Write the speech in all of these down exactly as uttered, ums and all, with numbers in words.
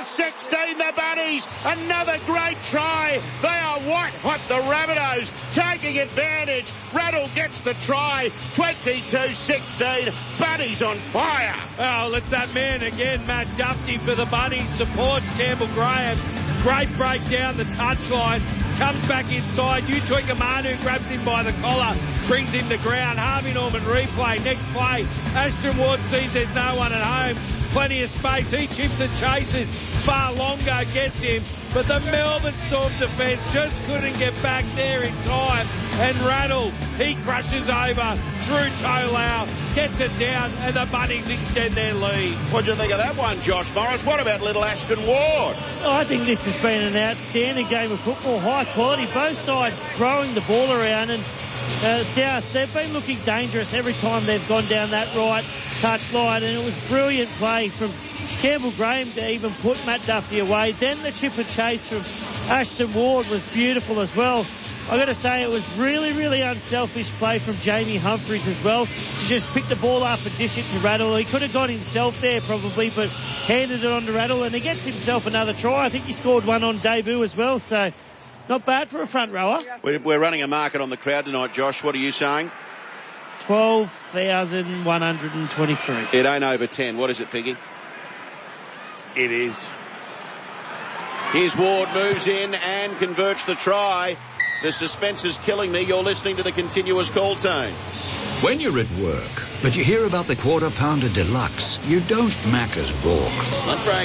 sixteen, the Bunnies. Another great try. They are white hot, the Rabbitohs, taking advantage. Rattle gets the try. twenty-two sixteen. Bunnies on fire. Oh, it's that man again, Matt Duffy for the Bunnies. Supports Campbell Graham. Great break down the touchline. Comes back inside. Utuika Manu grabs him by the collar. Brings him to ground. Harvey Norman replay. Next play. Ashton Ward sees there's no one at home. Plenty of space. He chips and chases. Far longer gets him. But the Melbourne Storm defence just couldn't get back there in time. And Rattle, he crushes over. Drew Tolau gets it down, and the Bunnies extend their lead. What do you think of that one, Josh Morris? What about little Ashton Ward? Oh, I think this has been an outstanding game of football, high quality, both sides throwing the ball around, and uh, South, they've been looking dangerous every time they've gone down that right touchline, and it was brilliant play from Campbell Graham to even put Matt Duffy away. Then the chip and chase from Ashton Ward was beautiful as well. I've got to say it was really, really unselfish play from Jamie Humphries as well to just pick the ball up and dish it to Rattle. He could have got himself there probably, but handed it on to Rattle, and he gets himself another try. I think he scored one on debut as well, so not bad for a front rower. We're running a market on the crowd tonight, Josh. What are you saying? twelve thousand one hundred twenty-three. It ain't over ten. What is it, Piggy? It is. Here's Ward, moves in and converts the try. The suspense is killing me. You're listening to the Continuous Call Team. When you're at work, but you hear about the Quarter Pounder Deluxe, you don't Macca's balk. Lunch break.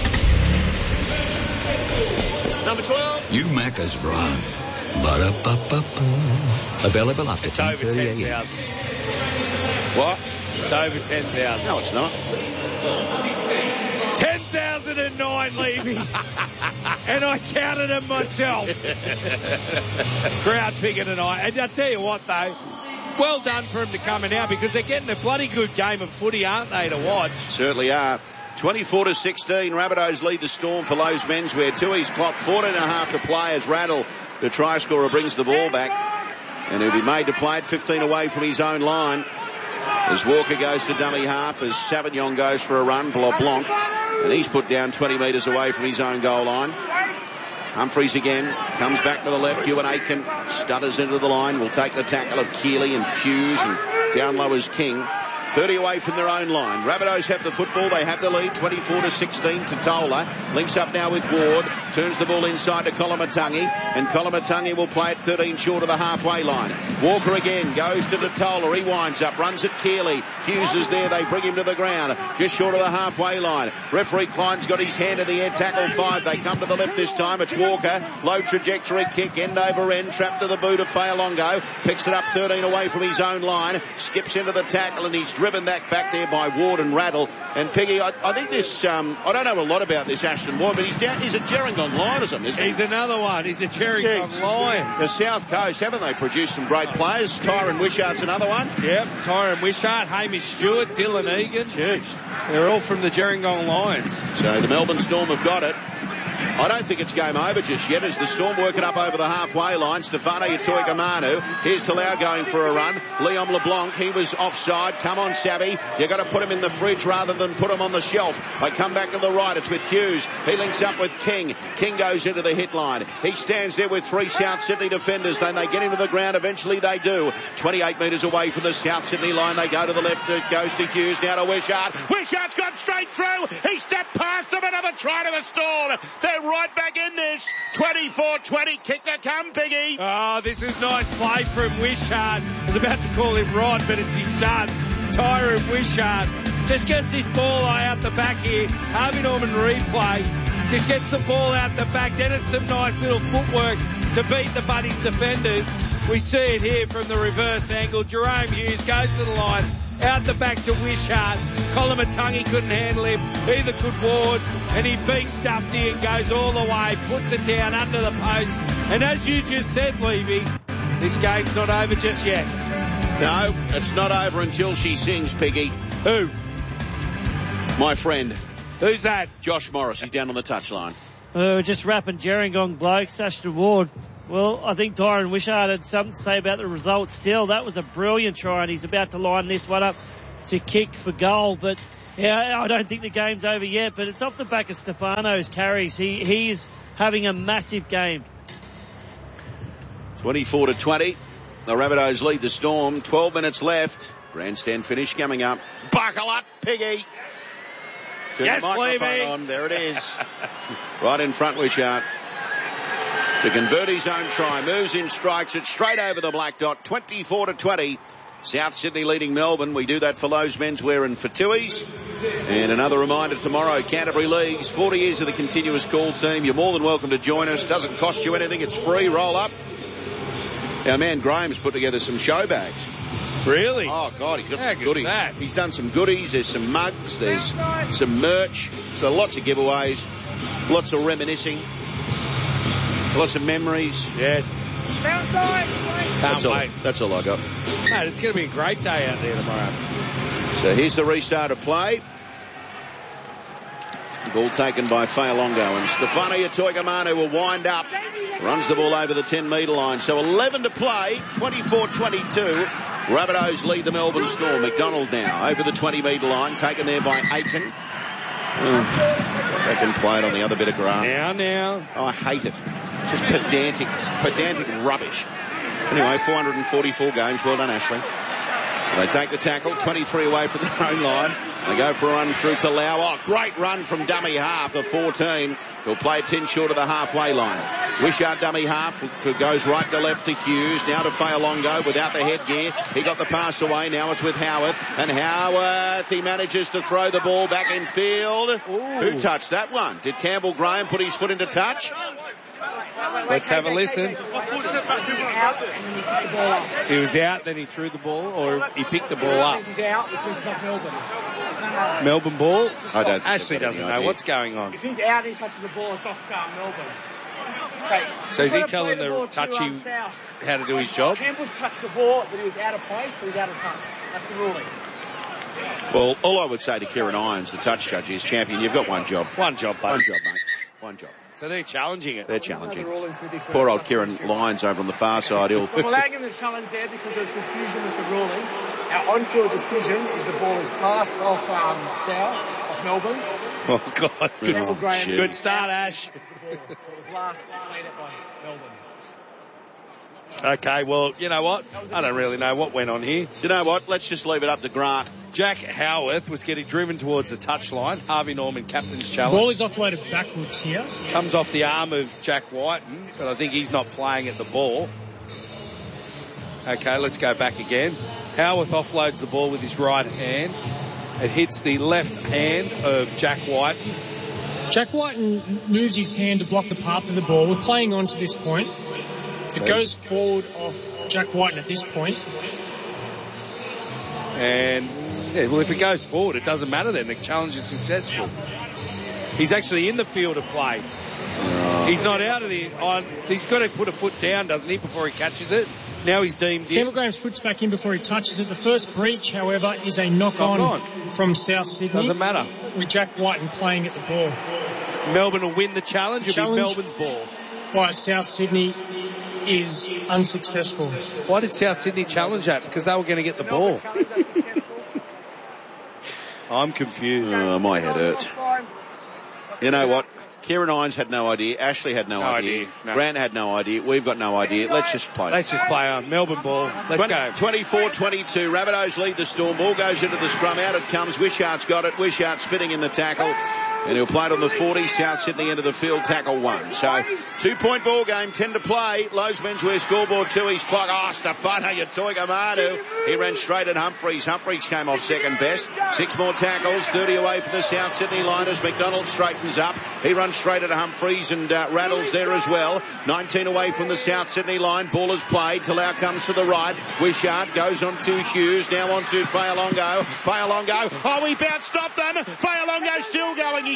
Number twelve. You Macca's run. Ba-da-ba-ba-ba. Available after It's over ten thousand. What? It's over ten thousand. No, it's not. ten thousand nine, Levy. And I counted them myself. Crowd bigger tonight. And I tell you what, though, well done for them to come in now, because they're getting a bloody good game of footy, aren't they, to watch? Certainly are. twenty-four to sixteen. Rabbitohs lead the Storm for Lowe's menswear. Tui's clock, fourteen and a half to play as Rattle, the try scorer, brings the ball back. And he'll be made to play it fifteen away from his own line. As Walker goes to dummy half, as Savignon goes for a run, Blanc, and he's put down twenty metres away from his own goal line. Humphries again, comes back to the left, Ewan Aitken stutters into the line, will take the tackle of Keeley and Hughes, and down low is King. thirty away from their own line. Rabbitohs have the football. They have the lead, twenty-four to sixteen. Totola links up now with Ward. Turns the ball inside to Kolomatangi. And Kolomatangi will play it thirteen short of the halfway line. Walker again goes to Totola. He winds up, runs at Keeley. Hughes is there. They bring him to the ground, just short of the halfway line. Referee Klein's got his hand in the air. Tackle five. They come to the left this time. It's Walker. Low trajectory kick, end over end. Trapped to the boot of Fayalongo. Picks it up thirteen away from his own line. Skips into the tackle, and he's driven that back there by Ward and Rattle. And Piggy, I, I think this, um, I don't know a lot about this Ashton Ward, but he's down, he's a Gerringong Lionism, isn't he? He's another one. He's a Gerringong Lion. The South Coast, haven't they produced some great players? Tyron Wishart's another one. Yep, Tyron Wishart, Hamish Stewart, Dylan Egan. Jeez. They're all from the Gerringong Lions. So the Melbourne Storm have got it. I don't think it's game over just yet as the Storm working up over the halfway line. Stefano Utoikamanu. Here's Talau going for a run. Liam LeBlanc, he was offside. Come on, Savvy. You've got to put him in the fridge rather than put him on the shelf. They come back to the right. It's with Hughes. He links up with King. King goes into the hit line. He stands there with three South Sydney defenders. Then they get him to the ground. Eventually they do. twenty-eight metres away from the South Sydney line. They go to the left. It goes to Hughes. Now to Wishart. Wishart's gone straight through. He stepped past them. Another try to the Storm. They're right back in this. twenty-four twenty. Kick to come, Piggy. Oh, this is nice play from Wishart. I was about to call him Rod, but it's his son, Tyron Wishart. Just gets this ball out the back here. Harvey Norman replay. Just gets the ball out the back. Then it's some nice little footwork to beat the Bunnies defenders. We see it here from the reverse angle. Jerome Hughes goes to the line. Out the back to Wishart. Kolomatangi couldn't handle him. Either could Ward. And he beats Duffy and goes all the way. Puts it down under the post. And as you just said, Levy, this game's not over just yet. No, it's not over until she sings, Piggy. Who? My friend. Who's that? Josh Morris. He's down on the touchline. Uh, just wrapping Gerringong blokes. Ashton Ward. Well, I think Tyron Wishart had something to say about the result still. That was a brilliant try, and he's about to line this one up to kick for goal. But Yeah, I don't think the game's over yet, but it's off the back of Stefano's carries. He He's having a massive game. twenty-four to twenty. The Rabbitohs lead the Storm. twelve minutes left. Grandstand finish coming up. Buckle up, Piggy. Turn Yes, the microphone Levy. on. There it is. Right in front, Wishart. To convert his own try. Moves in, strikes it straight over the black dot. twenty-four to twenty. South Sydney leading Melbourne. We do that for Lowe's Menswear and for Tui's. And another reminder tomorrow, Canterbury Leagues, forty years of the continuous call team. You're more than welcome to join us. Doesn't cost you anything. It's free. Roll up. Our man Graham's put together some show bags. Really? Oh, God, he's got How some good's goodies. that? He's done some goodies. There's some mugs. There's some merch. So lots of giveaways. Lots of reminiscing. Lots of memories. Yes. Can't That's all, wait. that's all I got. Mate, it's going to be a great day out there tomorrow. So here's the restart of play. Ball taken by Fa'alongo, and Stefano Itoigamanu will wind up. Runs the ball over the ten metre line. So eleven to play, twenty-four twenty-two. Rabbitohs lead the Melbourne Storm. McDonald now over the twenty metre line, taken there by Aiken. Oh, Aiken played on the other bit of grass. Now, now. Oh, I hate it. It's just pedantic, pedantic rubbish. Anyway, four hundred forty-four games. Well done, Ashley. So they take the tackle, twenty-three away from their own line. They go for a run through to Lau. Oh, great run from dummy half, the fourteen. He'll play it ten short of the halfway line. Wishart dummy half goes right to left to Hughes. Now to Fa'alongo without the headgear. He got the pass away. Now it's with Howarth. And Howarth, he manages to throw the ball back in field. Ooh. Who touched that one? Did Campbell Graham put his foot into touch? Let's have a listen. He was out, then he threw the ball, or he picked the ball up. Melbourne ball? I don't think Ashley doesn't know what's going on. If he's out and he touches the ball, it's off uh, Melbourne. Okay. So is he telling the touchy how to do his job? Campbell's touched the ball, but he was out of play, so he's out of touch. That's the ruling. Well, all I would say to Kieran Irons, the touch judge, is champion, you've got one job. One job, One buddy. job, mate. One job. So they're challenging it. They're challenging. Poor old Kieran Lyons over on the far side. He'll I'm allowing him to challenge there because there's confusion with the ruling. Our on-field decision is the ball is passed off um, south of Melbourne. Oh, God. Good, Campbell Graham good start, Ash. So it was last played it by Melbourne. Okay, well, you know what? I don't really know what went on here. You know what? Let's just leave it up to Grant. Jack Howarth was getting driven towards the touchline. Harvey Norman, captain's challenge. Ball is offloaded backwards here. Comes off the arm of Jack Whiten, but I think he's not playing at the ball. Okay, let's go back again. Howarth offloads the ball with his right hand. It hits the left hand of Jack Whiten. Jack Whiten moves his hand to block the path of the ball. We're playing on to this point. It goes forward off Jack Whiten at this point. And, yeah, well, if it goes forward, it doesn't matter then. The challenge is successful. He's actually in the field of play. He's not out of the... On, he's got to put a foot down, doesn't he, before he catches it? Now he's deemed in. Campbell Graham's foot's back in before he touches it. The first breach, however, is a knock-on Knock from South Sydney. Doesn't matter. With Jack Whiten playing at the ball. Melbourne will win the challenge. It'll be Melbourne's ball. By South Sydney is unsuccessful. Why did South Sydney challenge that? Because they were going to get the ball. I'm confused. Oh, my head hurts. You know what? Kieran Irons had no idea. Ashley had no, No idea. idea, no. Grant had no idea. We've got no idea. Let's just play. Let's just play on. Melbourne ball. Let's go. twenty-four twenty-two. Rabbitohs lead the Storm. Ball goes into the scrum. Out it comes. Wishart's got it. Wishart spinning in the tackle. And he'll play it on the forty. South Sydney into the field. Tackle one. So, two-point ball game. ten to play. Lowe's Menswear scoreboard two. He's clock. Oh, Stefano Itoigamanu. He ran straight at Humphreys. Humphreys came off second best. Six more tackles. thirty away for the South Sydney liners. McDonald straightens up. He runs straight at Humphreys and uh, rattles there as well. nineteen away from the South Sydney line. Ball is played. Talau comes to the right. Wishart goes on to Hughes. Now on to Fa'alongo. Fa'alongo. Oh, he bounced off them. Fa'alongo still going. He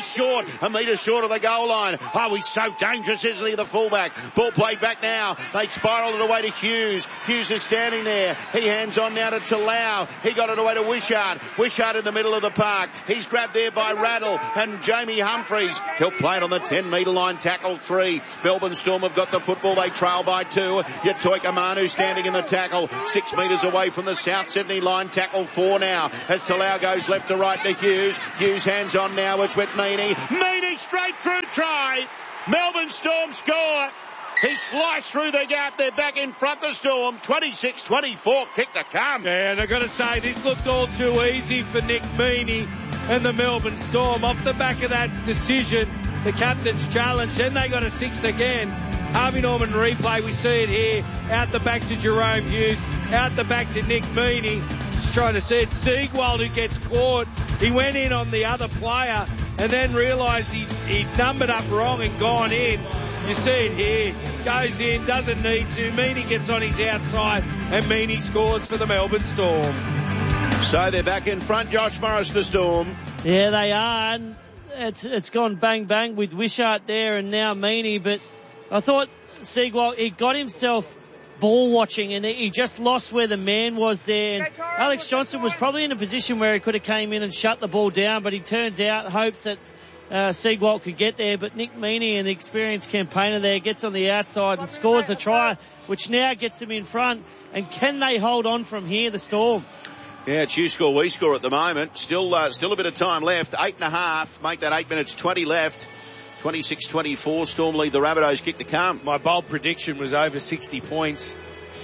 He's short, a metre short of the goal line. Oh, he's so dangerous, isn't he, the fullback? Ball played back now. They spiral it away to Hughes. Hughes is standing there. He hands on now to Talau. He got it away to Wishart. Wishart in the middle of the park. He's grabbed there by Rattle and Jamie Humphreys. He'll play it on the ten metre line, tackle three. Melbourne Storm have got the football. They trail by two. Yatoika Manu standing in the tackle, six metres away from the South Sydney line, tackle four now. As Talau goes left to right to Hughes. Hughes hands on now. It's with Meaney. Meaney straight through try. Melbourne Storm score. He sliced through the gap. They're back in front, the Storm. twenty-six twenty-four, kick to come. Yeah, and I've got to say, this looked all too easy for Nick Meaney and the Melbourne Storm. Off the back of that decision, the captain's challenge. Then they got a sixth again. Harvey Norman replay, we see it here. Out the back to Jerome Hughes. Out the back to Nick Meaney. Just trying to see it. Siegwald who gets caught. He went in on the other player and then realised he, he numbered up wrong and gone in. You see it here. Goes in, doesn't need to. Meaney gets on his outside and Meaney scores for the Melbourne Storm. So they're back in front, Josh Morris, the Storm. Yeah, they are. And it's it's gone bang bang with Wishart there and now Meaney. But I thought Siegwald, he got himself ball watching and he just lost where the man was there. And Alex Johnson was probably in a position where he could have came in and shut the ball down, but he turns out, hopes that uh, Siegwald could get there. But Nick Meaney, an experienced campaigner there, gets on the outside and scores a try, which now gets them in front. And can they hold on from here, the Storm? Yeah, it's you score, we score at the moment. Still, uh, still a bit of time left. Eight and a half. Make that eight minutes twenty left. twenty-six twenty-four, Storm lead the Rabbitohs, kick to come. My bold prediction was over sixty points.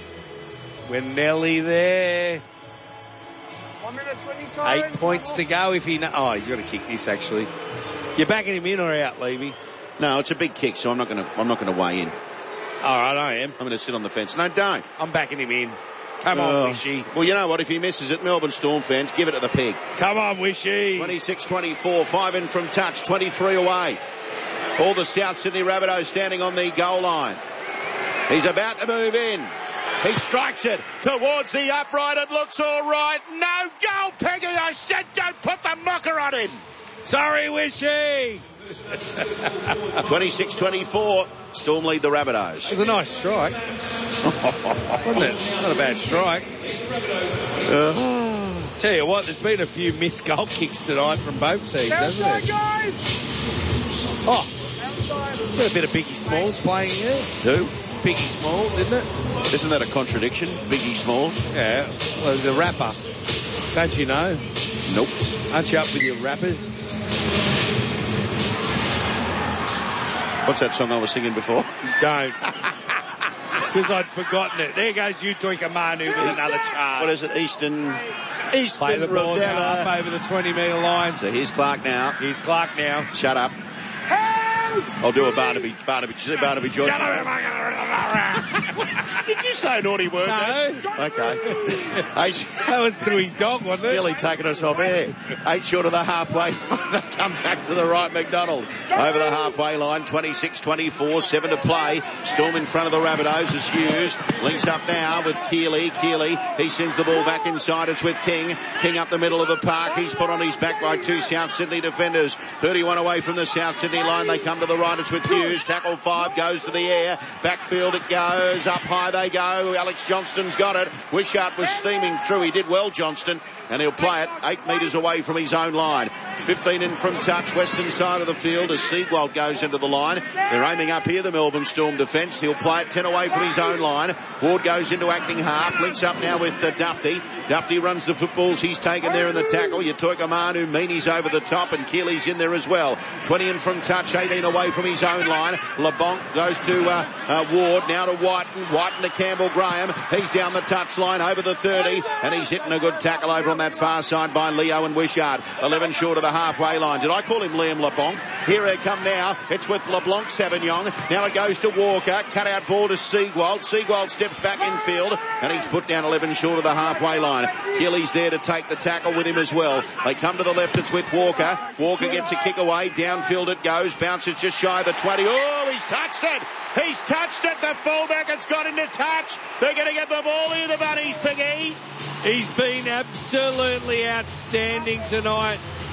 When Nelly there. One minute twenty time. Eight points to go if he... No- oh, he's got to kick this, actually. You're backing him in or out, Levy? No, it's a big kick, so I'm not going to. I'm not going to weigh in. All right, I am. I'm going to sit on the fence. No, don't. I'm backing him in. Come uh, on, Wishy. Well, you know what? If he misses it, Melbourne Storm fans, give it to the pig. Come on, Wishy. twenty-six twenty-four, five in from touch, twenty-three away. All the South Sydney Rabbitohs standing on the goal line. He's about to move in. He strikes it towards the upright. It looks all right. No goal, Peggy. I said don't put the mocker on him. Sorry, Wishy. twenty-six twenty-four. Storm lead the Rabbitohs. It was a nice strike. Wasn't it? Not a bad strike. Uh, Tell you what, there's been a few missed goal kicks tonight from both teams, hasn't there? Oh. Got a bit of Biggie Smalls playing here. Who? Biggie Smalls, isn't it? Isn't that a contradiction? Biggie Smalls? Yeah. Well, he's a rapper. Don't you know? Nope. Aren't you up with your rappers? What's that song I was singing before? Don't. Because I'd forgotten it. There goes Yatoika Manu with another charge. What is it? Eastern... Eastern Play the ball Rosella. up over the twenty metre line. So here's Clark now. Here's Clark now. Shut up. I'll do a Barnaby. Barnaby. Did you say Barnaby George? Did you say a naughty word? No. Then? Okay. Eight. That was to his dog, wasn't it? Nearly taking us off air. Eight short of the halfway line. They come back to the right, McDonald. Over the halfway line, twenty-six twenty-four, seven to play. Storm in front of the Rabbitohs as Hughes links up now with Keeley. Keeley, he sends the ball back inside. It's with King. King up the middle of the park. He's put on his back by two South Sydney defenders. thirty-one away from the South Sydney line. They come to the right. It's with Hughes. Tackle five goes to the air. Backfield it goes. Up high they go. Alex Johnston's got it. Wishart was steaming through. He did well, Johnston. And he'll play it eight metres away from his own line. fifteen in from touch. Western side of the field as Siegwald goes into the line. They're aiming up here, the Melbourne Storm defence. He'll play it ten away from his own line. Ward goes into acting half. Links up now with uh, Dufty. Dufty runs the footballs. He's taken there in the tackle. Yatoika Manu. Meaney's over the top and Keeley's in there as well. twenty in from touch. eighteen away from his own line. LeBonc goes to uh, uh, Ward. Now to Whiten. Whiten to Campbell Graham. He's down the touchline over the thirty and he's hitting a good tackle over on that far side by Leo and Wishart. eleven short of the halfway line. Did I call him Liam LeBonc? Here they come now. It's with LeBlanc Sauvignon. Now it goes to Walker. Cut out ball to Siegwald. Siegwald steps back in field and he's put down eleven short of the halfway line. Gilly's there to take the tackle with him as well. They come to the left. It's with Walker. Walker gets a kick away. Downfield it goes. Bounces just shy of the twenty. Oh, he's touched it. He's touched it. The fullback has got into touch. They're going to get the ball here, the Bunnies, Piggy. He's been absolutely outstanding tonight.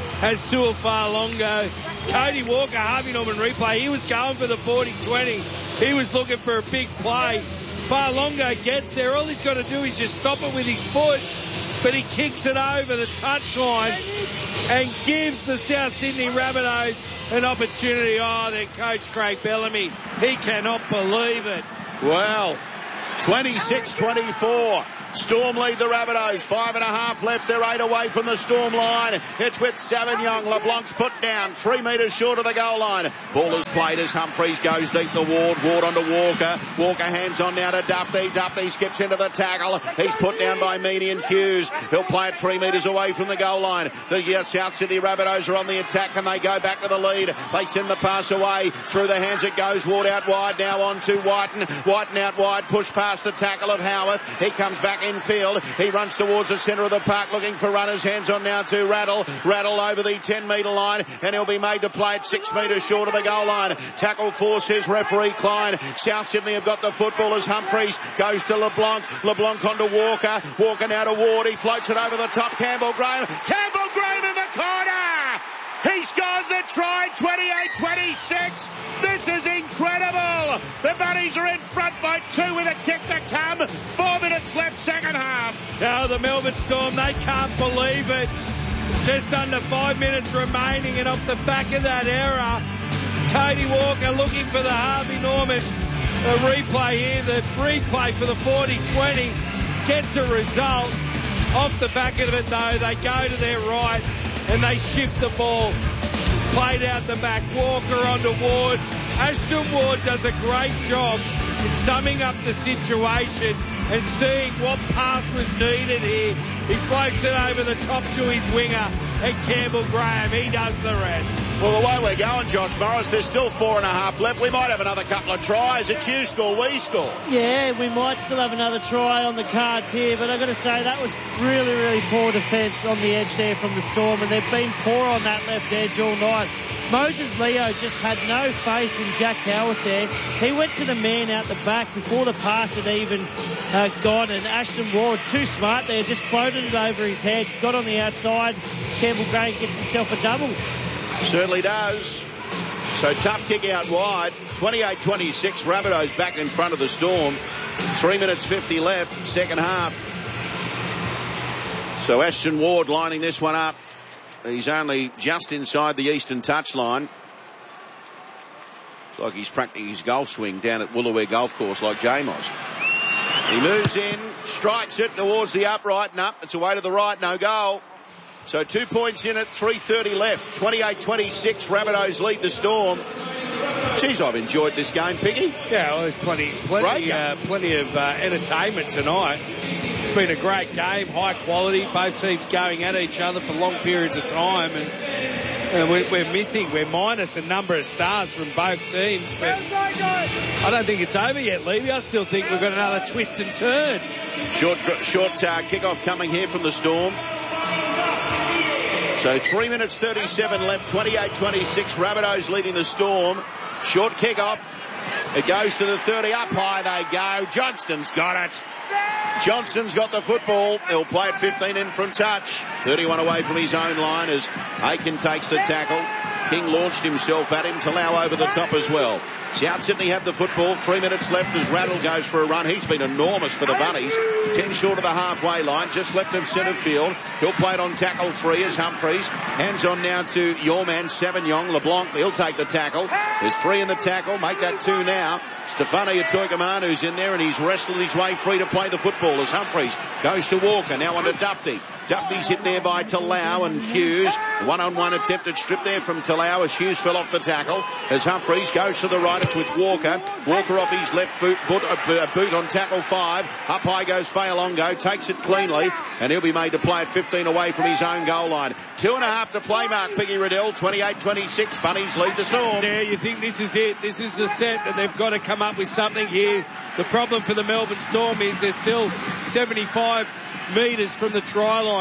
has Sua Fa'alongo. Cody Walker, Harvey Norman replay. He was going for the forty twenty. He was looking for a big play. Fa'alongo gets there. All he's got to do is just stop it with his foot. But he kicks it over the touchline and gives the South Sydney Rabbitohs an opportunity. Oh, their coach, Craig Bellamy, he cannot believe it. Well, twenty-six twenty-four. Storm lead the Rabbitohs. Five and a half left. They're eight away from the Storm line. It's with Savignon. LeBlanc's put down three metres short of the goal line. Ball is played as Humphreys goes deep to Ward. Ward onto Walker. Walker hands on now to Duffy. Duffy skips into the tackle. He's put down by Meany and Hughes. He'll play it three metres away from the goal line. The uh, South Sydney Rabbitohs are on the attack and they go back to the lead. They send the pass away. Through the hands it goes. Ward out wide. Now on to Whiten. Whiten out wide. Push past the tackle of Howarth. He comes back infield. He runs towards the centre of the park looking for runners. Hands on now to Rattle. Rattle over the ten metre line and he'll be made to play it six metres short of the goal line. Tackle for, says referee Klein. South Sydney have got the football as Humphreys goes to LeBlanc. LeBlanc onto Walker. Walker now to Ward. He floats it over the top. Campbell Graham. Campbell Graham in the corner. He scores the try, twenty-eight twenty-six. This is incredible. The Bunnies are in front by two with a kick to come. Four minutes left, second half. Now the Melbourne Storm, they can't believe it. Just under five minutes remaining, and off the back of that error, Cody Walker looking for the Harvey Norman a replay here. The replay for the forty twenty gets a result. Off the back of it, though, they go to their right and they shift the ball. Played out the back. Walker onto Ward. Ashton Ward does a great job in summing up the situation and seeing what pass was needed here. He floats it over the top to his winger, and Campbell Graham, he does the rest. Well, the way we're going, Josh Morris, there's still four and a half left. We might have another couple of tries. It's you score, we score. Yeah, we might still have another try on the cards here, but I've got to say that was really, really poor defence on the edge there from the Storm, and they've been poor on that left edge all night. Moses Leo just had no faith in Jack Howarth there. He went to the man out the back before the pass had even uh, gone, and Ashton Ward, too smart there, just floated it over his head, got on the outside. Campbell Graham gets himself a double. Certainly does. So tough kick out wide. twenty-eight twenty-six, Rabbitohs back in front of the Storm. Three minutes fifty left, second half. So Ashton Ward lining this one up. He's only just inside the eastern touchline. It's like he's practicing his golf swing down at Woolooware Golf Course like Jamos. He moves in, strikes it towards the upright, and up. It's away to the right, no goal. So two points in it, three thirty left. twenty-eight twenty-six, Rabbitohs lead the Storm. Geez, I've enjoyed this game, Piggy. Yeah, well, there's plenty, plenty, uh, plenty of uh, entertainment tonight. It's been a great game, high quality, both teams going at each other for long periods of time, and, and we're, we're missing, we're minus a number of stars from both teams, but I don't think it's over yet, Levy. I still think we've got another twist and turn. Short, short uh, kick-off coming here from the Storm. So three minutes thirty-seven left, twenty-eight twenty-six, Rabbitohs leading the Storm. Short kick-off. It goes to the thirty. Up high they go. Johnston's got it. Johnston's got the football. He'll play it fifteen in from touch. thirty-one away from his own line as Aiken takes the tackle. King launched himself at him. Talau over the top as well. South Sydney have the football. Three minutes left as Rattle goes for a run. He's been enormous for the Bunnies. Ten short of the halfway line. Just left of centre field. He'll play it on tackle three as Humphreys. Hands on now to your man, Savignon. LeBlanc, he'll take the tackle. There's three in the tackle. Make that two now. Stefano Atoikamanu in there and he's wrestled his way free to play the football as Humphreys goes to Walker. Now on to Duffy. Duffy's hit there by Talau and Hughes. One-on-one attempted strip there from Talau as Hughes fell off the tackle. As Humphreys goes to the right, it's with Walker. Walker off his left foot, boot, uh, boot on tackle five. Up high goes Fa'alongo, takes it cleanly, and he'll be made to play at fifteen away from his own goal line. Two and a half to play, Mark Piggy Riddell. twenty-eight twenty-six, Bunnies lead the Storm. Yeah, you think this is it. This is the set that they've got to come up with something here. The problem for the Melbourne Storm is they're still seventy-five metres from the try line.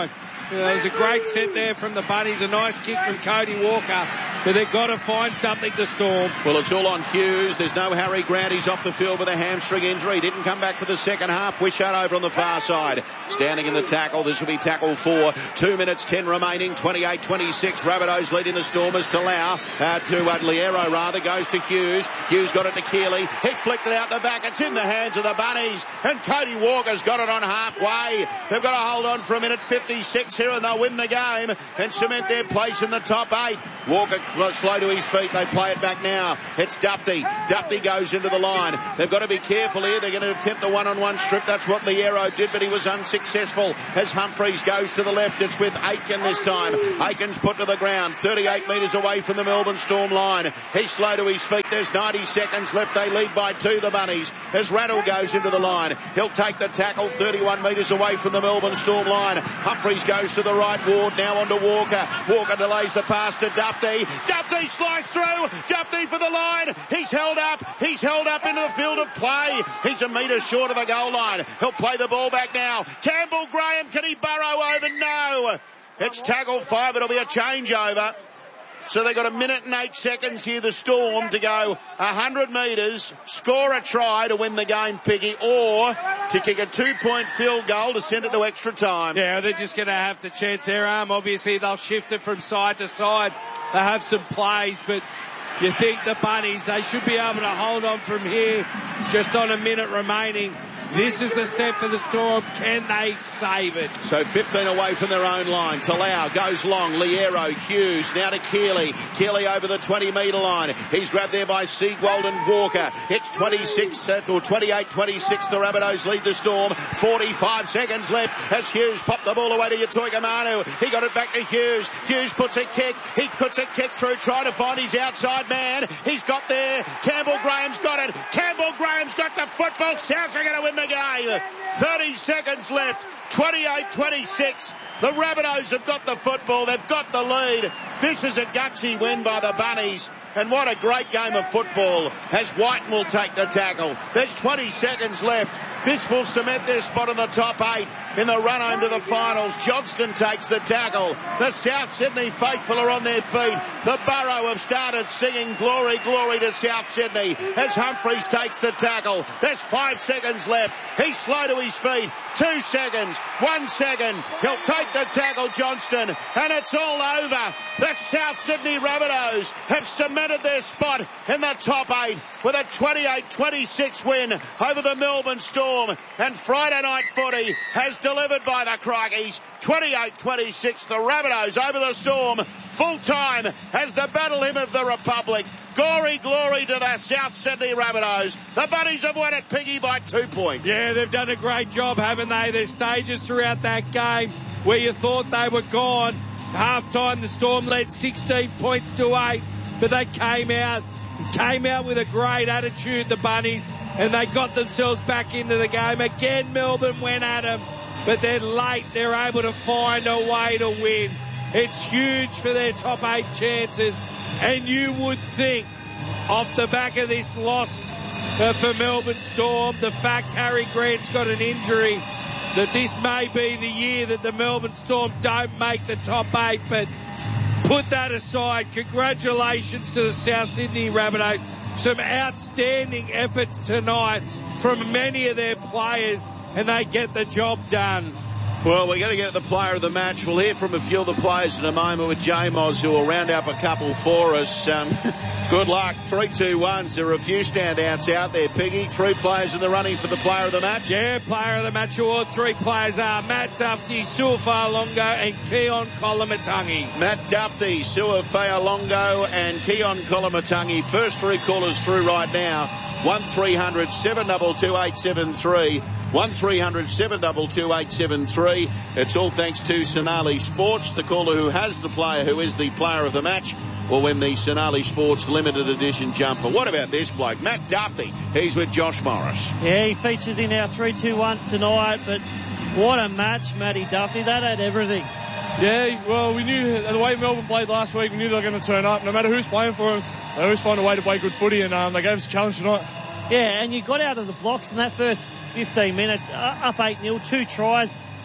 You know, there's a great set there from the Bunnies, a nice kick from Cody Walker, but they've got to find something to Storm. Well, it's all on Hughes. There's no Harry Grant. He's off the field with a hamstring injury. Didn't come back for the second half. Wishart over on the far side. Standing in the tackle. This will be tackle four. Two minutes, ten remaining. twenty-eight twenty-six. Rabbitohs leading the Stormers to Lau. Uh, to uh, Liero, rather. Goes to Hughes. Hughes got it to Keeley. He flicked it out the back. It's in the hands of the Bunnies. And Cody Walker's got it on halfway. They've got to hold on for a minute fifty-six here, and they'll win the game and cement their place in the top eight. Walker slow to his feet. They play it back now. It's Duffy. Duffy goes into the line. They've got to be careful here. They're going to attempt the one-on-one strip. That's what Liero did, but he was unsuccessful. As Humphreys goes to the left, it's with Aiken this time. Aiken's put to the ground, thirty-eight metres away from the Melbourne Storm line. He's slow to his feet. There's ninety seconds left. They lead by two, the Bunnies. As Rattle goes into the line, he'll take the tackle, thirty-one metres away from the Melbourne Storm line. Humphreys goes to the right. Ward now onto Walker. Walker delays the pass to Duffy. Duffy slides through. Duffy for the line. He's held up. He's held up into the field of play. He's a metre short of the goal line. He'll play the ball back now. Campbell Graham, can he burrow over? No. It's tackle five. It'll be a changeover. So they've got a minute and eight seconds here, the Storm, to go one hundred metres, score a try to win the game, Piggy, or to kick a two-point field goal to send it to extra time. Yeah, they're just going to have to chance their arm. Obviously, they'll shift it from side to side. They have some plays, but you think the Bunnies, they should be able to hold on from here just on a minute remaining. This is the step for the Storm. Can they save it? So fifteen away from their own line. Talau goes long. Liero, Hughes, now to Keeley. Keeley over the twenty metre line. He's grabbed there by Siegwald and Walker. It's twenty-six or twenty-eight twenty-six. The Rabbitohs lead the Storm. forty-five seconds left as Hughes popped the ball away to Yatoika Manu. He got it back to Hughes. Hughes puts a kick. He puts a kick through, trying to find his outside man. He's got there. Campbell Graham's got it. Campbell Graham's got the football. Souths are going to win the game. thirty seconds left. twenty-eight twenty-six. The Rabbitohs have got the football. They've got the lead. This is a gutsy win by the Bunnies. And what a great game of football as Whiten will take the tackle. There's twenty seconds left. This will cement their spot in the top eight in the run home to the finals. Johnston takes the tackle. The South Sydney faithful are on their feet. The Borough have started singing glory, glory to South Sydney as Humphreys takes the tackle. There's five seconds left. He's slow to his feet. Two seconds. One second. He'll take the tackle, Johnston. And it's all over. The South Sydney Rabbitohs have cemented their spot in the top eight with a twenty-eight twenty-six win over the Melbourne Storm. And Friday night footy has delivered by the Crikeys. twenty-eight twenty-six, the Rabbitohs over the Storm. Full time as the battle hymn of the Republic. Glory, glory to the South Sydney Rabbitohs. The Bunnies have won it, Piggy, by two points. Yeah, they've done a great job, haven't they? There's stages throughout that game where you thought they were gone. Half time, the Storm led sixteen points to eight, but they came out. Came out with a great attitude, the Bunnies, and they got themselves back into the game. Again, Melbourne went at them, but they're late. They're able to find a way to win. It's huge for their top eight chances, and you would think, off the back of this loss uh, for Melbourne Storm, the fact Harry Grant's got an injury, that this may be the year that the Melbourne Storm don't make the top eight, but put that aside. Congratulations to the South Sydney Rabbitohs. Some outstanding efforts tonight from many of their players, and they get the job done. Well, we're going to get the player of the match. We'll hear from a few of the players in a moment with J Moz, who will round up a couple for us. Um, good luck. Three, two, ones. There are a few standouts out there, Piggy. Three players in the running for the player of the match. Yeah, player of the match award. Three players are Matt Duffy, Suafa'alongo and Keon Kolomatangi. Matt Duffy, Suafa'alongo and Keon Kolomatangi. First three callers through right now. one three hundred seven two two eight seven three. one three hundred seven two two eight seven three. It's all thanks to Sonali Sports. The caller who has the player who is the player of the match will win the Sonali Sports limited edition jumper. What about this bloke, Matt Duffy? He's with Josh Morris. Yeah, he features in our three two ones tonight, but what a match, Matty Duffy. That had everything. Yeah, well, we knew the way Melbourne played last week, we knew they were going to turn up. No matter who's playing for them, they always find a way to play good footy, and um, they gave us a challenge tonight. Yeah, and you got out of the blocks in that first fifteen minutes, uh, up eight nil, two tries.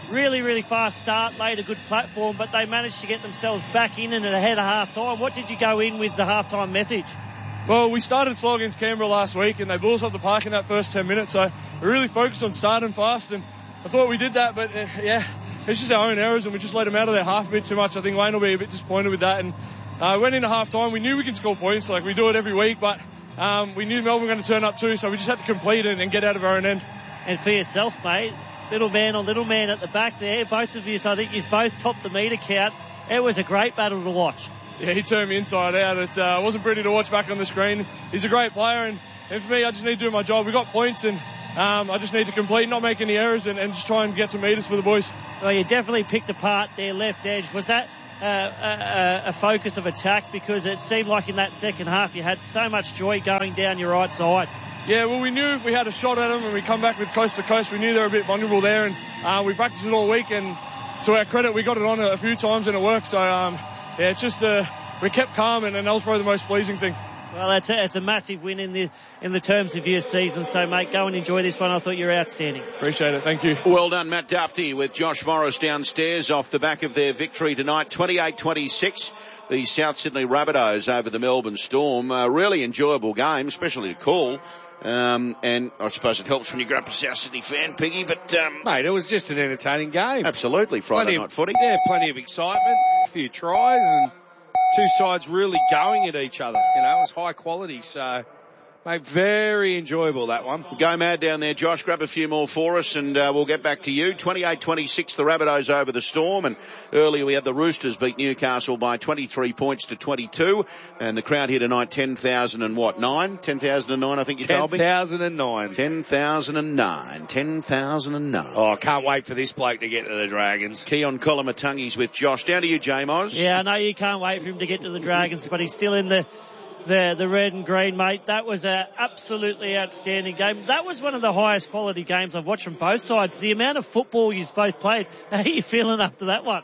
really, really fast start, laid a good platform, but they managed to get themselves back in and ahead of half-time. What did you go in with the half-time message? Well, we started slow against Canberra last week, and they blew us off the park in that first ten minutes, so we really focused on starting fast, and I thought we did that, but uh, yeah, it's just our own errors, and we just let them out of their half a bit too much. I think Wayne will be a bit disappointed with that, and uh, went into half-time. We knew we could score points, like we do it every week, but um, we knew Melbourne were going to turn up too, so we just had to complete it and get out of our own end. And for yourself, mate, little man on little man at the back there, both of you, so I think you both topped the meter count. It was a great battle to watch. Yeah, he turned me inside out. It uh, wasn't pretty to watch back on the screen. He's a great player, and, and for me, I just need to do my job. We got points, and um, I just need to complete, not make any errors, and, and just try and get some meters for the boys. Well, you definitely picked apart their left edge. Was that uh, a, a focus of attack? Because it seemed like in that second half you had so much joy going down your right side. Yeah, well, we knew if we had a shot at them and we come back with coast to coast, we knew they were a bit vulnerable there, and uh, we practiced it all week, and to our credit, we got it on a, a few times and it worked. So, um, yeah, it's just uh, we kept calm, and, and that was probably the most pleasing thing. Well, it's a, it's a massive win in the in the terms of your season. So, mate, go and enjoy this one. I thought you were outstanding. Appreciate it. Thank you. Well done, Matt Duffy, with Josh Morris downstairs off the back of their victory tonight, twenty-eight twenty-six. The South Sydney Rabbitohs over the Melbourne Storm. A really enjoyable game, especially to call. Um, and I suppose it helps when you grow up a South Sydney fan, Piggy, but... Um, Mate, it was just an entertaining game. Absolutely, Friday plenty night of, footy. Yeah, plenty of excitement, a few tries, and two sides really going at each other. You know, it was high quality, so... Mate, very enjoyable, that one. Go mad down there, Josh. Grab a few more for us, and uh, we'll get back to you. twenty-eight twenty-six, the Rabbitohs over the Storm, and earlier we had the Roosters beat Newcastle by twenty-three points to twenty-two, and the crowd here tonight, ten thousand and what, nine? ten thousand nine, I think you told me? ten thousand nine. ten thousand nine. ten thousand nine. Oh, I can't wait for this bloke to get to the Dragons. Keon Colomatungi's with Josh. Down to you, J-Moz. Yeah, I know you can't wait for him to get to the Dragons, but he's still in the... The, the red and green, mate. That was an absolutely outstanding game. That was one of the highest quality games I've watched from both sides. The amount of football you've both played, how are you feeling after that one?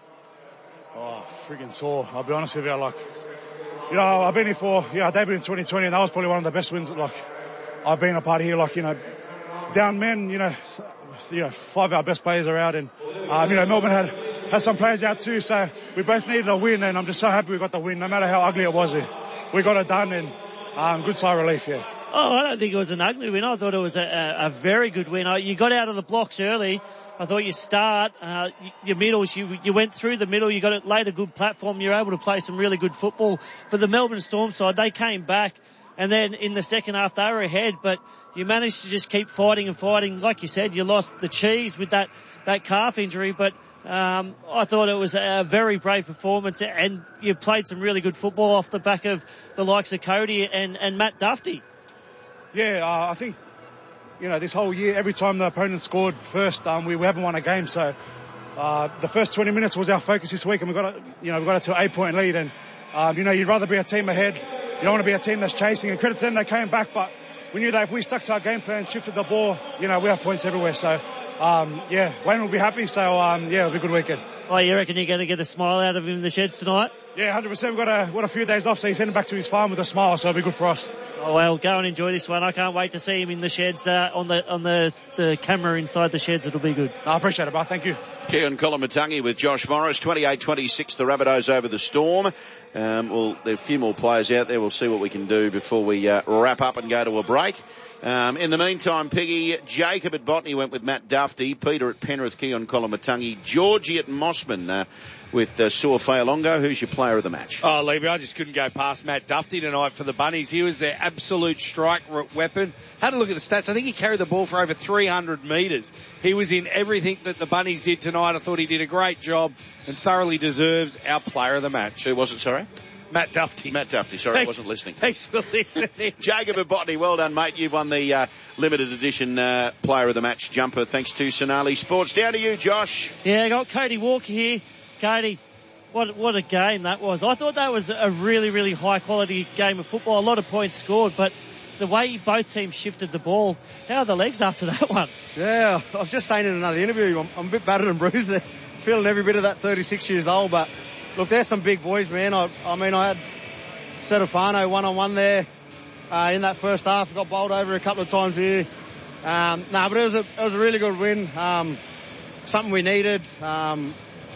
Oh, friggin' sore. I'll be honest with you. Like, you know, I've been here for, yeah, I debuted in twenty twenty, and that was probably one of the best wins that, like, I've been a part of here. Like, you know, down men, you know, you know, five of our best players are out, and, um, you know, Melbourne had, had some players out too, so we both needed a win, and I'm just so happy we got the win, no matter how ugly it was. We got it done, and um, good sigh of relief, yeah. Oh, I don't think it was an ugly win. I thought it was a, a, a very good win. You got out of the blocks early. I thought you start, uh, your middles, you, you went through the middle, you got it, laid a good platform, you were able to play some really good football. But the Melbourne Storm side, they came back, and then in the second half they were ahead, but you managed to just keep fighting and fighting. Like you said, you lost the cheese with that, that calf injury, but Um, I thought it was a very brave performance, and you played some really good football off the back of the likes of Cody and, and Matt Duffy. Yeah, uh, I think, you know, this whole year, every time the opponent scored first, um, we, we haven't won a game. So uh, the first twenty minutes was our focus this week, and we got, a, you know, we got it to an eight-point lead. And um, you know, you'd rather be a team ahead. You don't want to be a team that's chasing. And credit to them, they came back, but we knew that if we stuck to our game plan, shifted the ball, you know, we have points everywhere. So. Um, yeah, Wayne will be happy, so um, yeah, it'll be a good weekend. Oh, you reckon you're going to get a smile out of him in the sheds tonight? Yeah, one hundred percent. We've got a, got a few days off, so he's heading back to his farm with a smile, so it'll be good for us. Oh, well, go and enjoy this one. I can't wait to see him in the sheds, uh, on the on the the camera inside the sheds. It'll be good. No, I appreciate it, bro. Thank you. Keon Colomatungi with Josh Morris, twenty-eight twenty-six, the Rabbitohs over the Storm. Um, well, there are a few more players out there. We'll see what we can do before we uh, wrap up and go to a break. Um, in the meantime, Piggy, Jacob at Botany went with Matt Duffy, Peter at Penrith, Keon Colomatungi, Georgie at Mossman uh, with uh, Saw Fayalongo. Who's your player of the match? Oh, Levy, I just couldn't go past Matt Duffy tonight for the Bunnies. He was their absolute strike weapon. Had a look at the stats. I think he carried the ball for over three hundred metres. He was in everything that the Bunnies did tonight. I thought he did a great job and thoroughly deserves our player of the match. Who was it, sorry? Matt Duffy. Matt Duffy, sorry, thanks, I wasn't listening. Thanks for listening. Jacob at Botany, well done, mate. You've won the uh, limited edition uh, player of the match jumper thanks to Sonali Sports. Down to you, Josh. Yeah, I got Cody Walker here. Cody, what what a game that was. I thought that was a really, really high quality game of football. A lot of points scored, but the way both teams shifted the ball, how are the legs after that one? Yeah, I was just saying in another interview, I'm, I'm a bit battered and bruised there. Feeling every bit of that thirty-six years old, but look, there's some big boys, man. I, I mean, I had Stefano one-on-one there uh, in that first half. Got bowled over a couple of times here. Um, nah, but it was a it was a really good win. Um, something we needed. Um,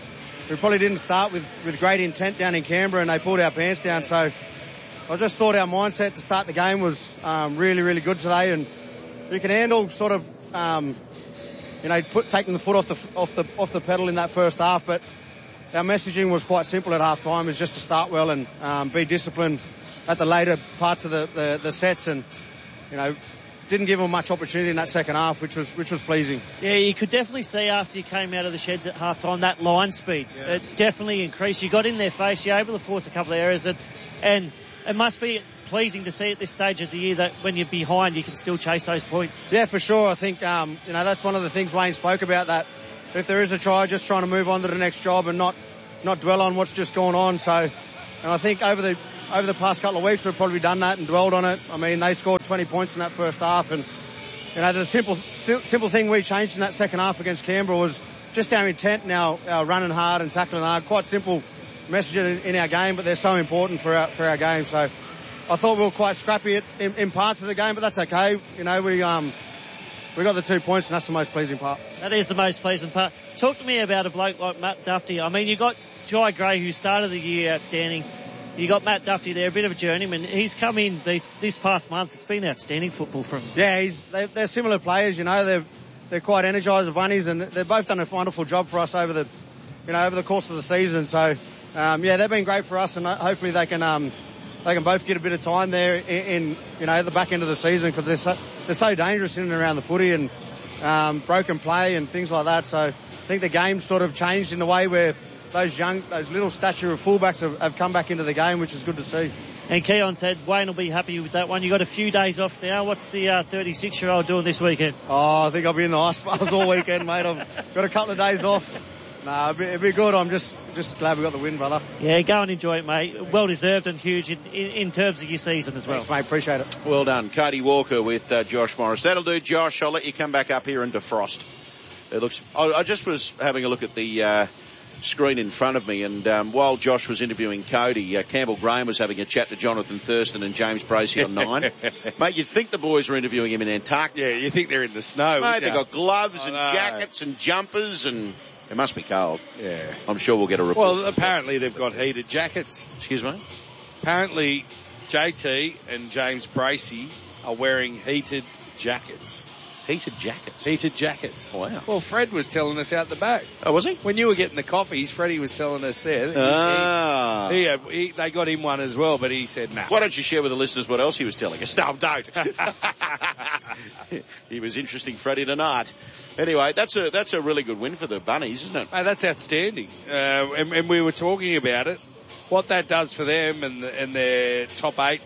we probably didn't start with, with great intent down in Canberra, and they pulled our pants down. So I just thought our mindset to start the game was um, really, really good today, and you can handle sort of, um, you know, put, taking the foot off the off the off the pedal in that first half. But our messaging was quite simple at half time, is just to start well and um, be disciplined at the later parts of the, the, the sets, and you know, didn't give them much opportunity in that second half, which was which was pleasing. Yeah, you could definitely see after you came out of the sheds at half time that line speed. Yeah. It definitely increased. You got in their face, you're able to force a couple of errors, and, and it must be pleasing to see at this stage of the year that when you're behind you can still chase those points. Yeah, for sure. I think um, you know, that's one of the things Wayne spoke about, that if there is a try, just trying to move on to the next job and not not dwell on what's just gone on. So, and I think over the over the past couple of weeks we've probably done that and dwelled on it. I mean, they scored twenty points in that first half, and you know, the simple th- simple thing we changed in that second half against Canberra was just our intent and our, our running hard and tackling hard. Quite simple messages in, in our game, but they're so important for our for our game. So I thought we were quite scrappy at, in, in parts of the game, but that's okay. You know, we um we got the two points, and that's the most pleasing part. That is the most pleasing part. Talk to me about a bloke like Matt Duffy. I mean, you got Jai Gray, who started the year outstanding. You got Matt Duffy there, a bit of a journeyman. He's come in this this past month. It's been outstanding football from him. Yeah, he's they, they're similar players. You know, they're they're quite energised bunnies, and they've both done a wonderful job for us over the you know over the course of the season. So um, yeah, they've been great for us, and hopefully they can um, they can both get a bit of time there in, in you know the back end of the season, because they're so they're so dangerous in and around the footy, and um, broken play and things like that. So I think the game's sort of changed in a way where those young, those little stature of fullbacks have, have come back into the game, which is good to see. And Keon said Wayne will be happy with that one. You got a few days off now. What's the uh, thirty-six-year-old doing this weekend? Oh, I think I'll be in the ice bars all weekend, mate. I've got a couple of days off. Nah, it'll be, it'll be good. I'm just just glad we got the win, brother. Yeah, go and enjoy it, mate. Well deserved and huge in, in, in terms of your season as well. Thanks, mate. Appreciate it. Well done. Cody Walker with uh, Josh Morris. That'll do, Josh. I'll let you come back up here and defrost. It looks. I, I just was having a look at the Uh, screen in front of me, and um, while Josh was interviewing Cody, uh, Campbell Graham was having a chat to Jonathan Thurston and James Bracey on nine. Mate, you'd think the boys were interviewing him in Antarctica. Yeah, you think they're in the snow. Mate, they've got gloves I and know. jackets and jumpers, and it must be cold. Yeah. I'm sure we'll get a report. Well, apparently they've got heated jackets. Excuse me? Apparently J T and James Bracey are wearing heated jackets. Heated jackets? Heated jackets. Wow. Well, Fred was telling us out the back. Oh, was he? When you were getting the coffees, Freddie was telling us there. Ah. He, he, he, they got him one as well, but he said no. Nah. Why don't you share with the listeners what else he was telling us? No, don't. He was interesting Freddie tonight. Anyway, that's a that's a really good win for the Bunnies, isn't it? Oh, that's outstanding. Uh, and, and we were talking about it. What that does for them and, the, and their top eight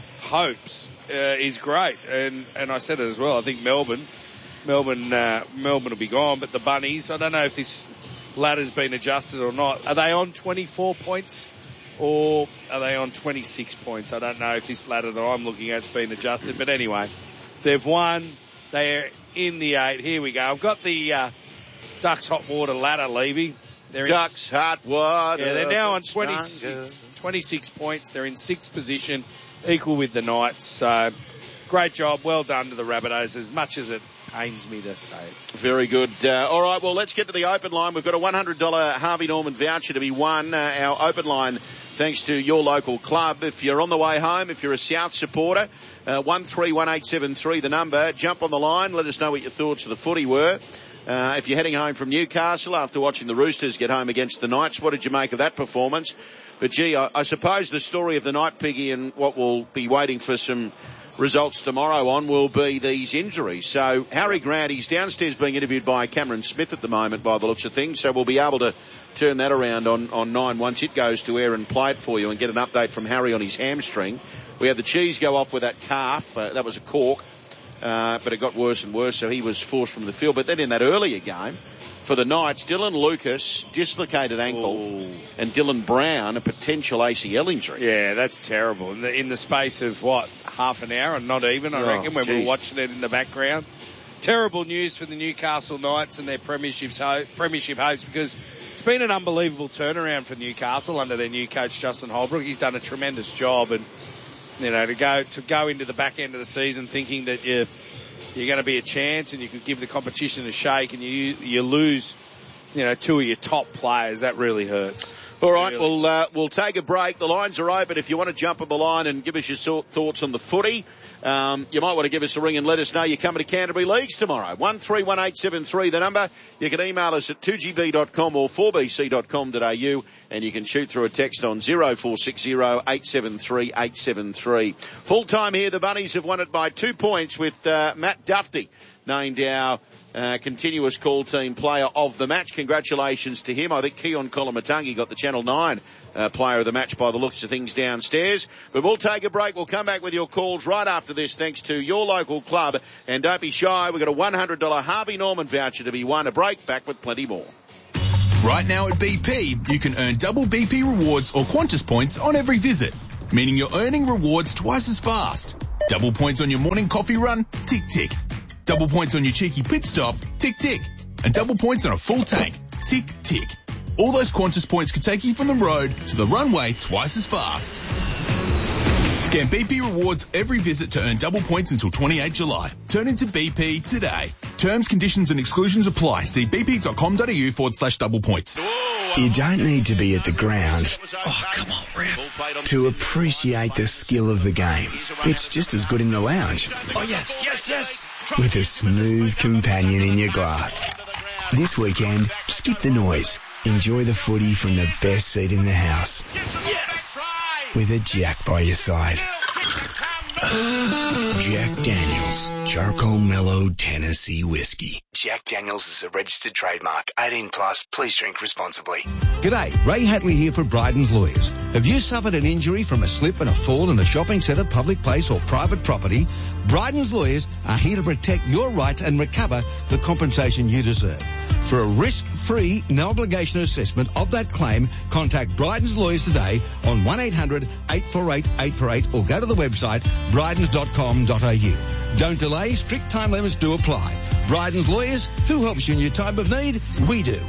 hopes uh, is great. And, and I said it as well. I think Melbourne, Melbourne, uh, Melbourne will be gone, but the Bunnies, I don't know if this ladder's been adjusted or not. Are they on twenty-four points or are they on twenty-six points? I don't know if this ladder that I'm looking at's been adjusted, but anyway, they've won. They're in the eight. Here we go. I've got the uh, Ducks hot water ladder, Levy. They're Ducks in, hot water. Yeah, they're now on twenty-six, twenty-six points. They're in sixth position, equal with the Knights. So, great job. Well done to the Rabbitohs, as much as it pains me to say. Very good. Uh, all right, well, let's get to the open line. We've got a one hundred dollars Harvey Norman voucher to be won. Uh, our open line, thanks to your local club. If you're on the way home, if you're a South supporter, uh, one three one eight seven three, the number. Jump on the line. Let us know what your thoughts of the footy were. Uh, if you're heading home from Newcastle after watching the Roosters get home against the Knights, what did you make of that performance? But, gee, I, I suppose the story of the night, Piggy, and what we'll be waiting for some results tomorrow on will be these injuries. So, Harry Grant, he's downstairs being interviewed by Cameron Smith at the moment by the looks of things, so we'll be able to turn that around on, on nine once it goes to air and play it for you and get an update from Harry on his hamstring. We had the cheese go off with that calf. Uh, that was a cork. Uh, but it got worse and worse, so he was forced from the field. But then in that earlier game, for the Knights, Dylan Lucas, dislocated ankle, Ooh. and Dylan Brown, a potential A C L injury. Yeah, that's terrible. In the, in the space of, what, half an hour, and not even, I oh, reckon, when geez. we were watching it in the background. Terrible news for the Newcastle Knights and their premiership, ho- premiership hopes, because it's been an unbelievable turnaround for Newcastle under their new coach, Justin Holbrook. He's done a tremendous job, and you know, to go to go into the back end of the season thinking that you you're going to be a chance, and you could give the competition a shake, and you you lose, you know, two of your top players. That really hurts. All right, really. we'll uh, we'll take a break. The lines are open. If you want to jump on the line and give us your so- thoughts on the footy, um, you might want to give us a ring and let us know you're coming to Canterbury Leagues tomorrow. one three one eight seven three, the number. You can email us at two g b dot com or four b c dot com dot a u, and you can shoot through a text on zero four six zero eight seven three eight seven three. Full time here, the Bunnies have won it by two points with uh, Matt Dufty named our Uh, continuous call team player of the match. Congratulations to him. I think Keon Kolamatangi got the Channel nine uh, player of the match by the looks of things downstairs. But we'll take a break. We'll come back with your calls right after this, thanks to your local club. And don't be shy, we've got a one hundred dollars Harvey Norman voucher to be won. A break, back with plenty more. Right now at B P, you can earn double B P rewards or Qantas points on every visit, meaning you're earning rewards twice as fast. Double points on your morning coffee run? Tick, tick. Double points on your cheeky pit stop? Tick, tick. And double points on a full tank? Tick, tick. All those Qantas points could take you from the road to the runway twice as fast. Scan B P rewards every visit to earn double points until twenty-eighth July. Turn into B P today. Terms, conditions and exclusions apply. See bp.com.au forward slash double points. You don't need to be at the ground, oh come on ref, to appreciate the skill of the game. It's just as good in the lounge. Oh yes, yes, yes. With a smooth companion in your glass. This weekend, skip the noise. Enjoy the footy from the best seat in the house. Yes. With a Jack by your side. Jack Daniels, Charcoal Mellow Tennessee Whiskey. Jack Daniels is a registered trademark. eighteen plus, please drink responsibly. G'day, Ray Hatley here for Bryden's Lawyers. Have you suffered an injury from a slip and a fall in a shopping centre, public place or private property? Bryden's Lawyers are here to protect your rights and recover the compensation you deserve. For a risk-free, no-obligation assessment of that claim, contact Bryden's Lawyers today on one eight hundred eight four eight eight four eight or go to the website brydens dot com dot a u. Don't delay, strict time limits do apply. Bryden's Lawyers, who helps you in your time of need? We do.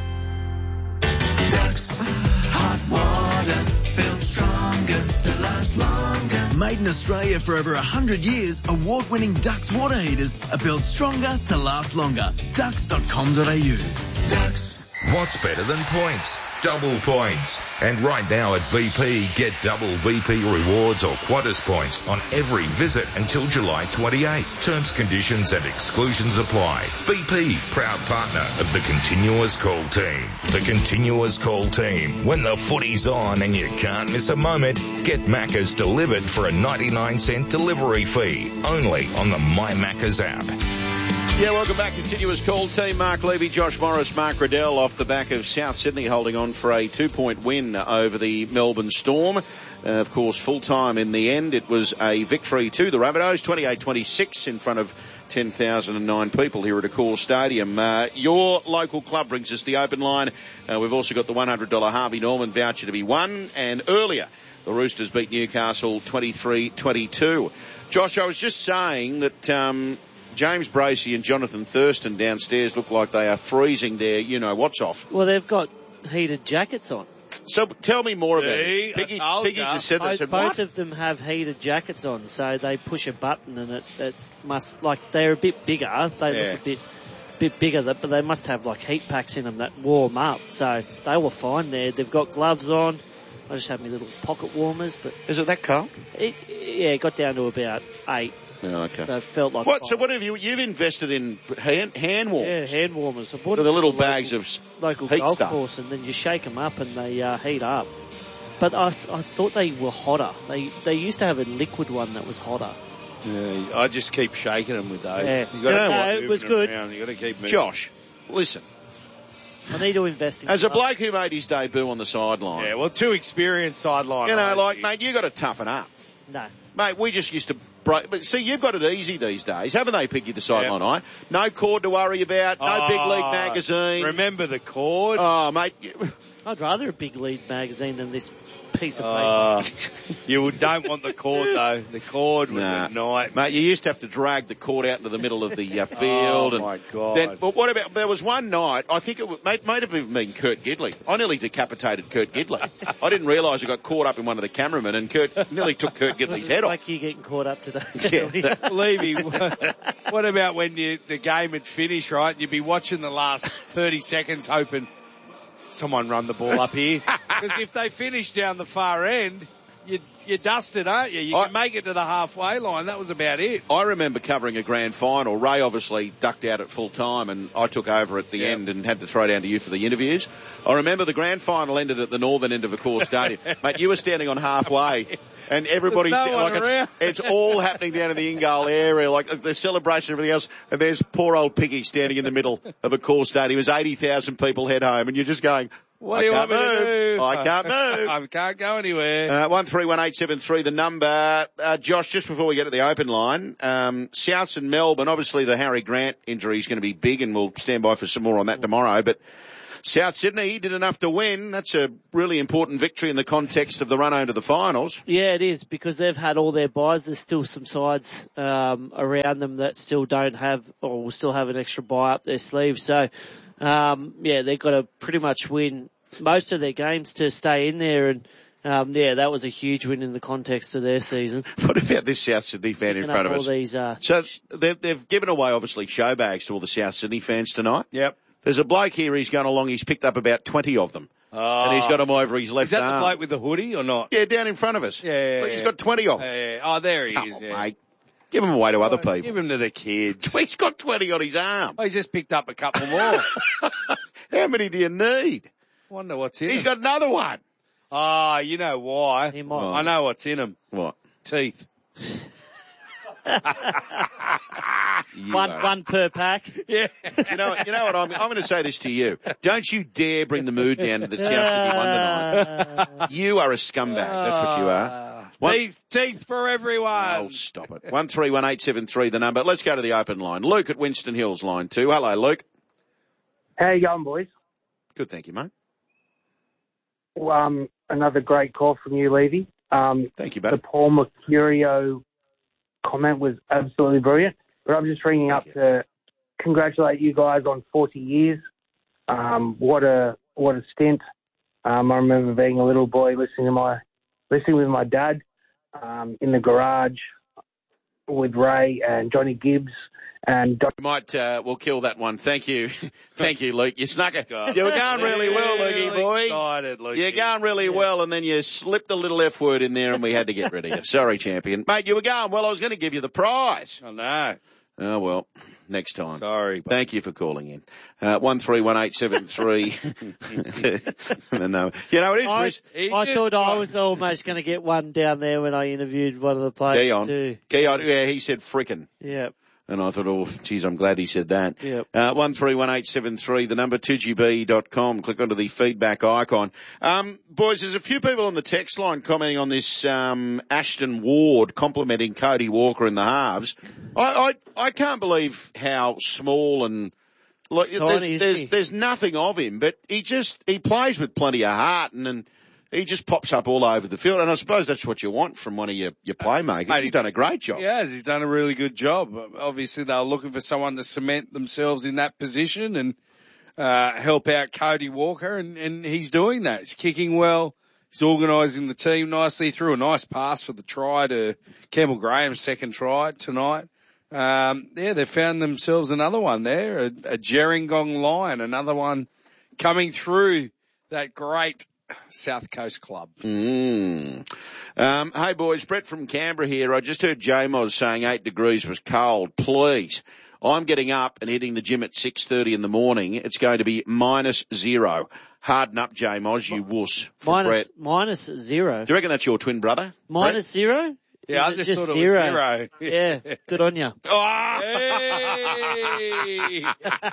Ducks, hot water, built stronger to last longer. Made in Australia for over one hundred years, award-winning Ducks water heaters are built stronger to last longer. ducks dot com dot a u. Ducks. What's better than points? Double points. And right now at B P, get double B P rewards or Qantas points on every visit until July twenty-eighth. Terms, conditions and exclusions apply. B P, proud partner of the Continuous Call Team. The Continuous Call Team. When the footy's on and you can't miss a moment, get Macca's delivered for a ninety-nine cent delivery fee. Only on the My Macca's app. Yeah, welcome back. Continuous call team. Mark Levy, Josh Morris, Mark Riddell off the back of South Sydney holding on for a two-point win over the Melbourne Storm. Uh, of course, full-time in the end. It was a victory to the Rabbitohs, twenty-eight twenty-six in front of ten thousand nine people here at Accor Stadium. Uh, your local club brings us the open line. Uh, we've also got the one hundred dollars Harvey Norman voucher to be won. And earlier, the Roosters beat Newcastle twenty-three twenty-two. Josh, I was just saying that... Um, James Bracey and Jonathan Thurston downstairs look like they are freezing their you-know-what's off. Well, they've got heated jackets on. So tell me more about See, it. Piggy, I Piggy just said that. Both, Said, both what? of them have heated jackets on, so they push a button and it, it must, like, they're a bit bigger. They Yeah. look a bit bit bigger, but they must have, like, heat packs in them that warm up. So they were fine there. They've got gloves on. I just had my little pocket warmers. But Is it that cold? It, yeah, it got down to about eight. Oh, okay. So it felt like What? fine. So what have you? You've invested in hand, hand warmers. Yeah, hand warmers. I bought So them the little at the bags local, of local heat golf stuff. course, and then you shake them up and they uh, heat up. But I, I thought they were hotter. They they used to have a liquid one that was hotter. Yeah, I just keep shaking them with those. Yeah. You got You know to what? keep It was moving good. around. You got to keep moving. Josh, listen. I need to invest in As a gloves. bloke who made his debut on the sideline, Yeah, well, two experienced sideline. you know, eyes. like, mate, you got to toughen up. No. Mate, we just used to break. But see, you've got it easy these days, haven't they, Piggy, the sideline eye? No cord to worry about, no Oh, big league magazine. Remember the cord? Oh, mate. I'd rather a big lead magazine than this piece of Uh, paper. you don't want the cord, though. The cord was Nah. a night. Mate, you used to have to drag the cord out into the middle of the uh, field. Oh, and my God. Then, but what about, there was one night, I think it was, might, might have even been Kurt Gidley. I nearly decapitated Kurt Gidley. I didn't realise I got caught up in one of the cameramen, and Kurt nearly took Kurt Gidley's head off. Like you getting caught up today. Yeah. Levy, what about when you, the game had finished, right? You'd be watching the last thirty seconds hoping someone run the ball up here. Because if they finish down the far end, you, you're dusted, aren't you? You I- can make it to the halfway line. That was about it. I remember covering a grand final. Ray obviously ducked out at full time, and I took over at the Yeah. end and had to throw down to you for the interviews. I remember the grand final ended at the northern end of Accor Stadium. Mate, you were standing on halfway, and everybody's There's no like one it's, around. it's all happening down in the Ingal area, like the celebration and everything else. And there's poor old Piggy standing in the middle of Accor Stadium. There's eighty thousand people head home, and you're just going, What I do you can't want me move. to do? I can't move. I can't go anywhere. Uh, one three one eight seven three, the number. Uh, Josh, just before we get to the open line, um, Souths and Melbourne, obviously the Harry Grant injury is going to be big, and we'll stand by for some more on that tomorrow. But South Sydney did enough to win. That's a really important victory in the context of the run home to the finals. Yeah, it is, because they've had all their buys. There's still some sides um, around them that still don't have, or will still have an extra buy up their sleeve. So, um, yeah, they've got to pretty much win most of their games to stay in there. And, um, yeah, that was a huge win in the context of their season. What about this South Sydney fan in Picking front up of all us? these, uh, So they've, they've given away, obviously, show bags to all the South Sydney fans tonight. Yep. There's a bloke here, he's going along, he's picked up about twenty of them. Oh. And he's got them over his left Is that arm. the bloke with the hoodie or not? Yeah, down in front of us. Yeah, yeah, Look, he's yeah. got twenty of them. Yeah, yeah. Oh, there he Come is. on, Yeah. mate. Give them away to other Oh, people. Give him to the kids. He's got twenty on his arm. Oh, he's just picked up a couple more. How many do you need? Wonder what's in He's them. got another one. Ah, you know why? He might. I know what's in them. What? Teeth. You one, are- one per pack. Yeah. You know, you know what? I'm, I'm going to say this to you. Don't you dare bring the mood down to the South Sydney one tonight. You are a scumbag. That's what you are. One, Teeth, teeth for everyone. oh, stop it. One three one eight seven three, the number. Let's go to the open line. Luke at Winston Hills, line two. Hello, Luke. How you going, boys? Good, thank you, mate. Well, um, another great call from you, Levy. Um, Thank you, the buddy. Paul Mercurio comment was absolutely brilliant. But I'm just ringing up you. to congratulate you guys on forty years. Um, what a what a stint. Um, I remember being a little boy listening to my listening with my dad um, in the garage with Ray and Johnny Gibbs and Don- We might, uh, we'll kill that one. Thank you. Thank you, Luke. You snuck it. God. You were going really well, Lukey Really boy. excited, Lukey. You're going really well, and then you slipped a little F word in there, and we had to get rid of you. Sorry, champion. Mate, you were going well. I was going to give you the prize. I know. Oh, well, next time. Sorry. But Thank you for calling in. Uh, one three one eight seven three. No, you know, it is I, risk. He I just thought I won. was almost going to get one down there when I interviewed one of the players Keon. too. Keon, yeah, he said frickin'. Yeah. And I thought, oh, geez, I'm glad he said that. Yep. Uh, one three one eight seven three, the number two G B dot com. Click onto the feedback icon. Um, boys, there's a few people on the text line commenting on this, um, Ashton Ward complimenting Cody Walker in the halves. I, I, I can't believe how small and, look, He's tiny, there's, isn't there's, he? there's nothing of him, but he just, he plays with plenty of heart and, and he just pops up all over the field. And I suppose that's what you want from one of your, your playmakers. Mate, He's done a great job. He has. He's done a really good job. Obviously, they were looking for someone to cement themselves in that position and uh, help out Cody Walker, and, and he's doing that. He's kicking well. He's organising the team nicely. Threw a nice pass for the try to Campbell Graham's second try tonight. Um, yeah, they found themselves another one there, a, a Gerringong line, another one coming through that great South Coast club. Mm. Um, hey boys, Brett from Canberra here. I just heard J-Moz saying eight degrees was cold. Please. I'm getting up and hitting the gym at six thirty in the morning. It's going to be minus zero. Harden up, J-Moz, you wuss. For Minus, Brett. minus zero. Do you reckon that's your twin brother? Minus zero? Yeah, Is I it just, thought it zero? was zero. Yeah, good on you. Hey!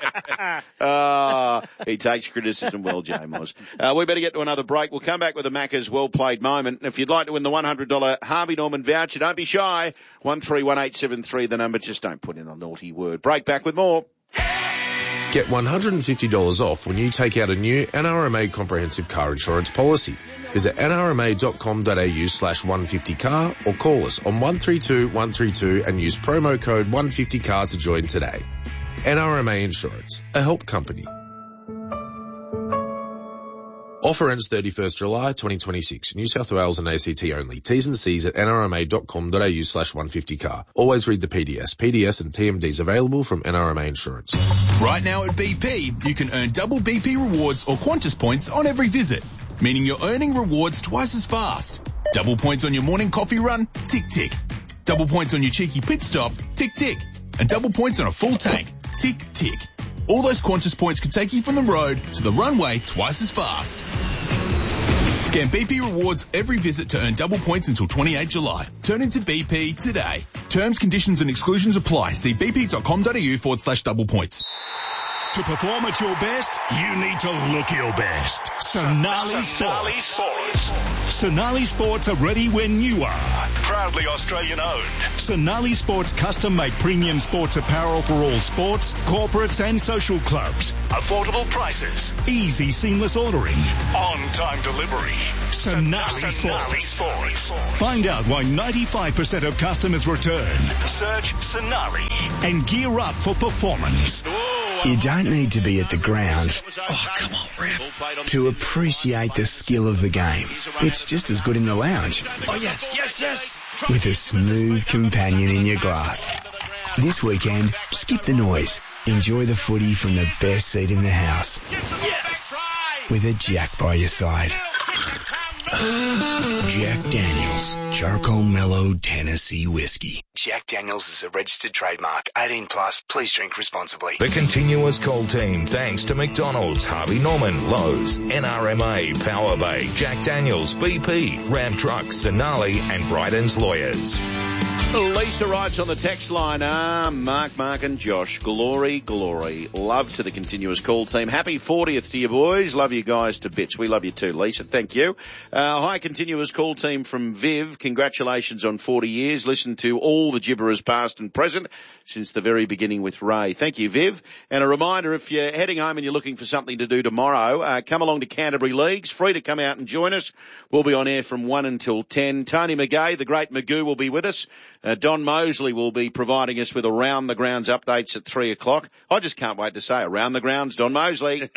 Ah, he takes criticism well, J-Moz. Uh, we better get to another break. We'll come back with a Macca's well-played moment. And if you'd like to win the one hundred dollars Harvey Norman voucher, don't be shy. one three one eight seven three, the number. Just don't put in a naughty word. Break back with more. Get one hundred fifty dollars off when you take out a new N R M A comprehensive car insurance policy. Visit nrma.com.au slash 150car or call us on one three two one three two and use promo code one fifty car to join today. N R M A Insurance, a help company. Offer ends thirty-first July twenty twenty-six. New South Wales and A C T only. T's and C's at nrma.com.au slash 150car. Always read the P D S. P D S and T M Ds available from N R M A Insurance. Right now at B P, you can earn double B P rewards or Qantas points on every visit, meaning you're earning rewards twice as fast. Double points on your morning coffee run? Tick, tick. Double points on your cheeky pit stop? Tick, tick. And double points on a full tank? Tick, tick. All those Qantas points can take you from the road to the runway twice as fast. Scan B P rewards every visit to earn double points until twenty-eighth July. Turn into B P today. Terms, conditions and exclusions apply. See bp.com.au forward slash double points. To perform at your best, you need to look your best. Sonali Sports. Sports. Sonali Sports are ready when you are. Proudly Australian owned. Sonali Sports custom-made premium sports apparel for all sports, corporates and social clubs. Affordable prices. Easy seamless ordering. On-time delivery. Sonali, Sonali Sports. Sports. Find out why ninety-five percent of customers return. Search Sonali and gear up for performance. You don't need to be at the ground oh, come on, ref. to appreciate the skill of the game. It's just as good in the lounge. Oh, yes, yes, yes. With a smooth companion in your glass. This weekend, skip the noise. Enjoy the footy from the best seat in the house. Yes. With a Jack by your side. Jack Daniels, Charcoal Mellow Tennessee Whiskey. Jack Daniels is a registered trademark. eighteen plus, please drink responsibly. The continuous call team thanks to McDonald's, Harvey Norman, Lowe's, N R M A, Power Bay, Jack Daniels, B P, Ram Trucks, Sonali and Bryden's Lawyers. Lisa writes on the text line, ah, Mark, Mark and Josh, glory, glory. Love to the continuous call team. Happy fortieth to you boys. Love you guys to bits. We love you too, Lisa. Thank you. Uh, hi, continuous call team from Viv. Congratulations on forty years. Listen to all the gibberers past and present since the very beginning with Ray. Thank you, Viv. And a reminder, if you're heading home and you're looking for something to do tomorrow, uh, come along to Canterbury Leagues. Free to come out and join us. We'll be on air from one until ten. Tony McGay, the great Magoo, will be with us. Uh, Don Mosley will be providing us with around the grounds updates at three o'clock. I just can't wait to say around the grounds, Don Mosley.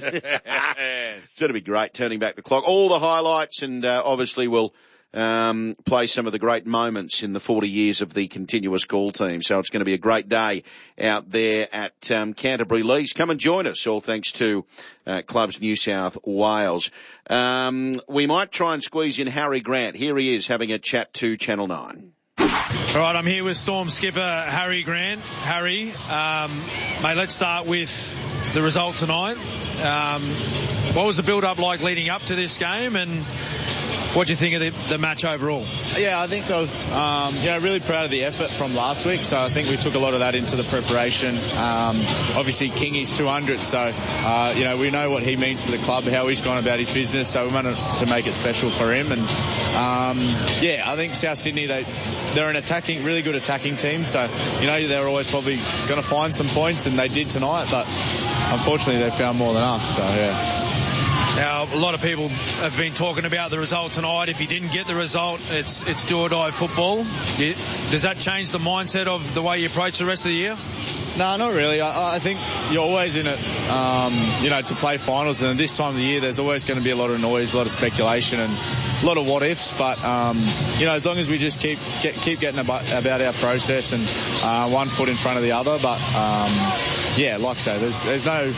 It's going to be great turning back the clock. All the highlights and uh, obviously we'll um, play some of the great moments in the forty years of the continuous call team. So it's going to be a great day out there at um, Canterbury Leagues. Come and join us, all thanks to uh, Clubs New South Wales. Um, we might try and squeeze in Harry Grant. Here he is having a chat to Channel nine. All right, I'm here with Storm skipper Harry Grant. Harry, um, mate, let's start with the result tonight. Um, what was the build-up like leading up to this game, and what do you think of the, the match overall? Yeah, I think I was um, you know, really proud of the effort from last week, so I think we took a lot of that into the preparation. Um, obviously, Kingy's two hundred, so uh, you know we know what he means to the club, how he's gone about his business, so we wanted to make it special for him. And um, yeah, I think South Sydney, they, they're an attacking, really good attacking team, so you know they're always probably going to find some points, and they did tonight, but unfortunately they found more than us, so yeah. Now, a lot of people have been talking about the result tonight. If you didn't get the result, it's it's do or die football. Does that change the mindset of the way you approach the rest of the year? No, not really. I, I think you're always in it, um, you know, to play finals. And this time of the year, there's always going to be a lot of noise, a lot of speculation, and a lot of what ifs. But um, you know, as long as we just keep get, keep getting about, about our process and uh, one foot in front of the other. But um, yeah, like I say, there's there's no.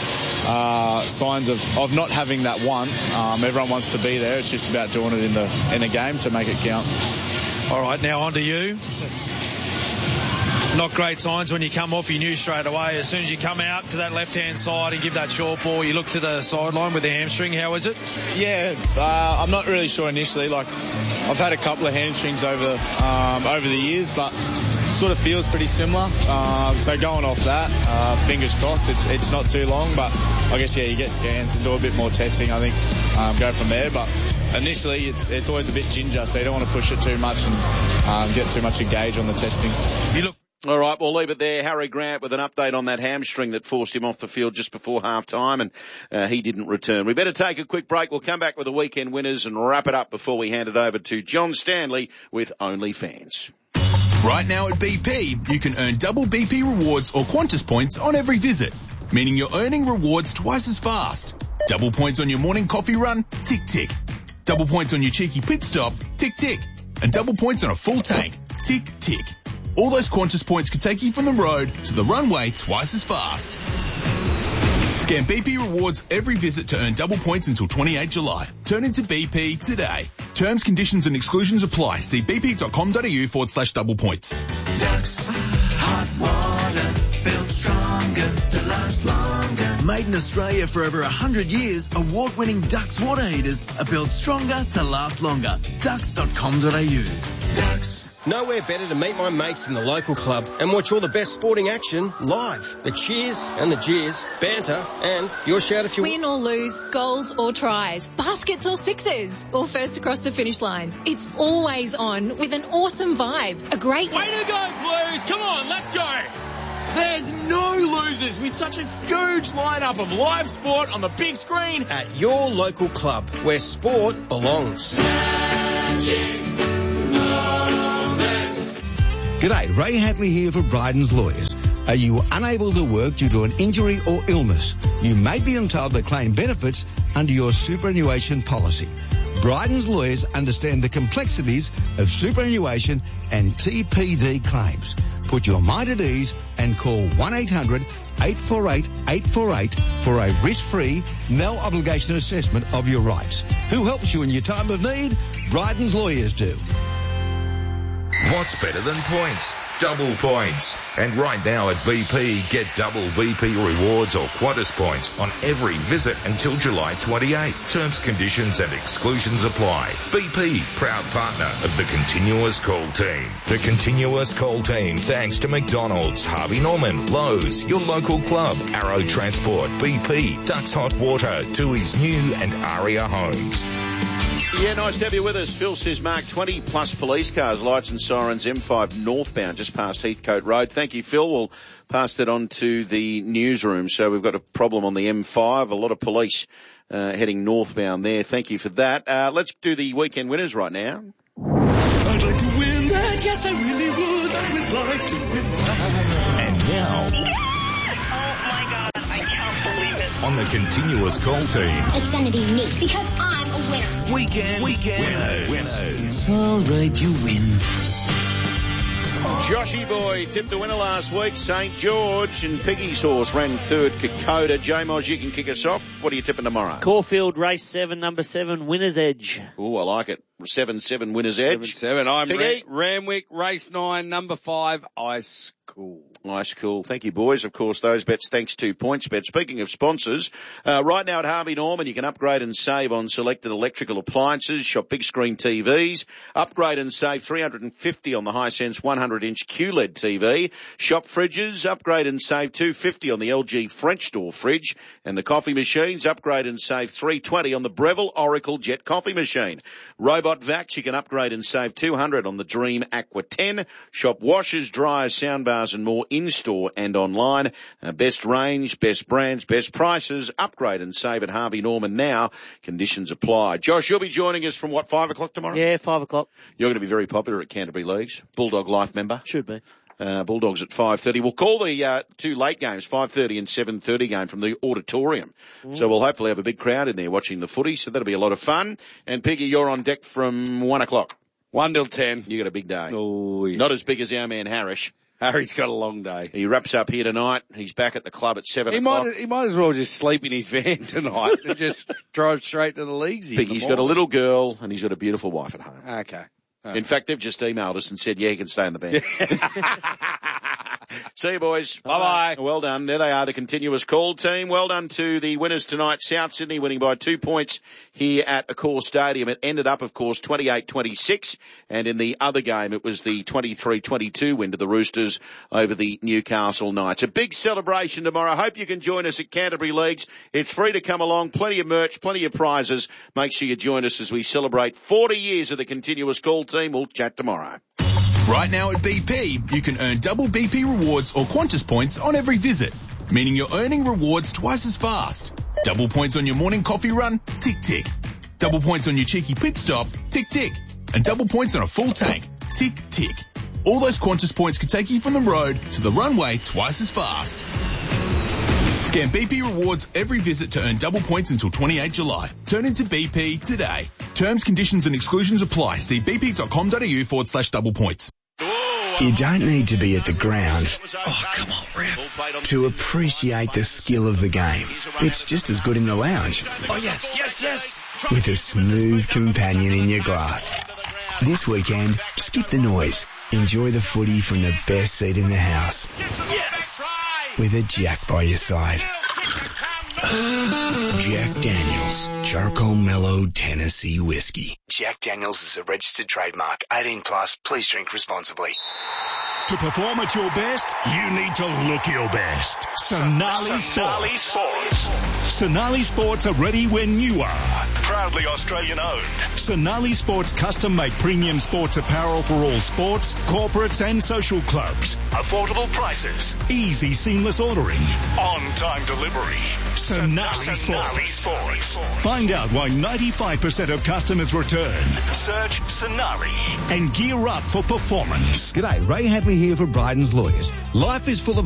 Uh, signs of, of not having that one. Um, everyone wants to be there. It's just about doing it in the in the game to make it count. All right, now on to you. Not great signs when you come off. You knew straight away. As soon as you come out to that left-hand side and give that short ball, you look to the sideline with the hamstring. How is it? Yeah, uh, I'm not really sure initially. Like, I've had a couple of hamstrings over um, over the years, but sort of feels pretty similar. Uh, so going off that, uh, fingers crossed, it's it's not too long. But I guess, yeah, you get scans and do a bit more testing, I think, um, go from there. But initially, it's it's always a bit ginger, so you don't want to push it too much and um, get too much engaged on the testing. You look All right, we'll leave it there. Harry Grant with an update on that hamstring that forced him off the field just before half-time, and uh, he didn't return. We better take a quick break. We'll come back with the weekend winners and wrap it up before we hand it over to John Stanley with OnlyFans. Right now at B P, you can earn double B P rewards or Qantas points on every visit, meaning you're earning rewards twice as fast. Double points on your morning coffee run? Tick, tick. Double points on your cheeky pit stop? Tick, tick. And double points on a full tank? Tick, tick. All those Qantas points could take you from the road to the runway twice as fast. Scan B P rewards every visit to earn double points until twenty-eighth July. Turn into B P today. Terms, conditions and exclusions apply. See bp.com.au forward slash double points. Ducks, hot water, built stronger to last longer. Made in Australia for over one hundred years, award-winning Ducks water heaters are built stronger to last longer. ducks dot com dot a u. Ducks. Nowhere better to meet my mates in the local club and watch all the best sporting action live. The cheers and the jeers, banter, and your shout if you win or lose, goals or tries, baskets or sixes, or first across the finish line. It's always on with an awesome vibe. A great way to go, Blues! Come on, let's go! There's no losers with such a huge lineup of live sport on the big screen at your local club where sport belongs. G'day, Ray Hadley here for Bryden's Lawyers. Are you unable to work due to an injury or illness? You may be entitled to claim benefits under your superannuation policy. Bryden's Lawyers understand the complexities of superannuation and T P D claims. Put your mind at ease and call one eight hundred eight four eight eight four eight for a risk-free, no-obligation assessment of your rights. Who helps you in your time of need? Bryden's Lawyers do. What's better than points? Double points. And right now at B P, get double B P rewards or Qantas points on every visit until July twenty-eighth. Terms, conditions and exclusions apply. B P, proud partner of the Continuous Call Team. The Continuous Call Team, thanks to McDonald's, Harvey Norman, Lowe's, your local club, Arrow Transport, B P, Ducks Hot Water, Tui's New and Aria Homes. Yeah, nice to have you with us. Phil says, Mark, twenty plus police cars, lights and sirens, M five northbound, just past Heathcote Road. Thank you, Phil. We'll pass that on to the newsroom. So we've got a problem on the M five, a lot of police uh, heading northbound there. Thank you for that. Uh, let's do the weekend winners right now. I'd like to win that, yes I really would. I would like to win that. And now... on the Continuous Call Team. It's going to be me because I'm a winner. Weekend, weekend winners. winners. It's all right, you win. Joshy boy tipped the winner last week, Saint George, and Piggy's horse ran third, Kokoda. J-Moz, you can kick us off. What are you tipping tomorrow? Caulfield, race seven, number seven, Winner's Edge. Oh, I like it. seven seven, Winner's Edge. seven seven. I'm Ram- Ramwick, race nine, number five, Ice Cool. Ice Cool. Thank you, boys. Of course, those bets thanks to PointsBet. Speaking of sponsors, uh, right now at Harvey Norman, you can upgrade and save on selected electrical appliances, shop big screen T Vs, upgrade and save three hundred fifty on the Hisense one hundred inch Q L E D T V, shop fridges, upgrade and save two hundred fifty on the L G French door fridge, and the coffee machines, upgrade and save three hundred twenty on the Breville Oracle Jet coffee machine. Robot Vacs, you can upgrade and save two hundred on the Dream Aqua ten, shop washers, dryers, soundbars and more in-store and online. Uh, best range, best brands, best prices. Upgrade and save at Harvey Norman now. Conditions apply. Josh, you'll be joining us from what, five o'clock tomorrow? Yeah, five o'clock. You're going to be very popular at Canterbury Leagues. Bulldog Life member? Should be. Uh, Bulldogs at five thirty. We'll call the uh, two late games, five thirty and seven thirty game from the auditorium. Mm. So we'll hopefully have a big crowd in there watching the footy, so that'll be a lot of fun. And Piggy, you're on deck from one o'clock. one till ten. You got a big day. Oh, yeah. Not as big as our man Harris. Harry's got a long day. He wraps up here tonight. He's back at the club at seven he o'clock. Might, he might as well just sleep in his van tonight and just drive straight to the leagues. Piggy's got a little girl and he's got a beautiful wife at home. Okay. okay. In fact, they've just emailed us and said, yeah, he can stay in the van. See you, boys. Bye-bye. Well done. There they are, the Continuous Call Team. Well done to the winners tonight. South Sydney winning by two points here at Accor Stadium. It ended up, of course, twenty-eight twenty-six. And in the other game, it was the twenty-three twenty-two win to the Roosters over the Newcastle Knights. A big celebration tomorrow. I hope you can join us at Canterbury Leagues. It's free to come along. Plenty of merch, plenty of prizes. Make sure you join us as we celebrate forty years of the Continuous Call Team. We'll chat tomorrow. Right now at B P, you can earn double B P rewards or Qantas points on every visit, meaning you're earning rewards twice as fast. Double points on your morning coffee run, tick tick. Double points on your cheeky pit stop, tick tick. And double points on a full tank, tick tick. All those Qantas points could take you from the road to the runway twice as fast. Scan B P rewards every visit to earn double points until twenty-eighth July. Turn into B P today. Terms, conditions and exclusions apply. See bp.com.au forward slash double points. You don't need to be at the ground oh, come on, ref. to appreciate the skill of the game. It's just as good in the lounge. Oh, yes, yes, yes. With a smooth companion in your glass. This weekend, skip the noise. Enjoy the footy from the best seat in the house. Yes. With a Jack by your side. Jack Daniels, Charcoal Mellow Tennessee Whiskey. Jack Daniels is a registered trademark. eighteen plus, please drink responsibly. To perform at your best, you need to look your best. Sonali Sonali Sports. Sonali Sports are ready when you are. Proudly Australian owned. Sonali Sports custom-made premium sports apparel for all sports, corporates and social clubs. Affordable prices. Easy seamless ordering. On-time delivery. Sonali, Sonali Sports. Find out why ninety-five percent of customers return. Search Sonali and gear up for performance. G'day, Ray Hadley here for Bryden's Lawyers. Life is full of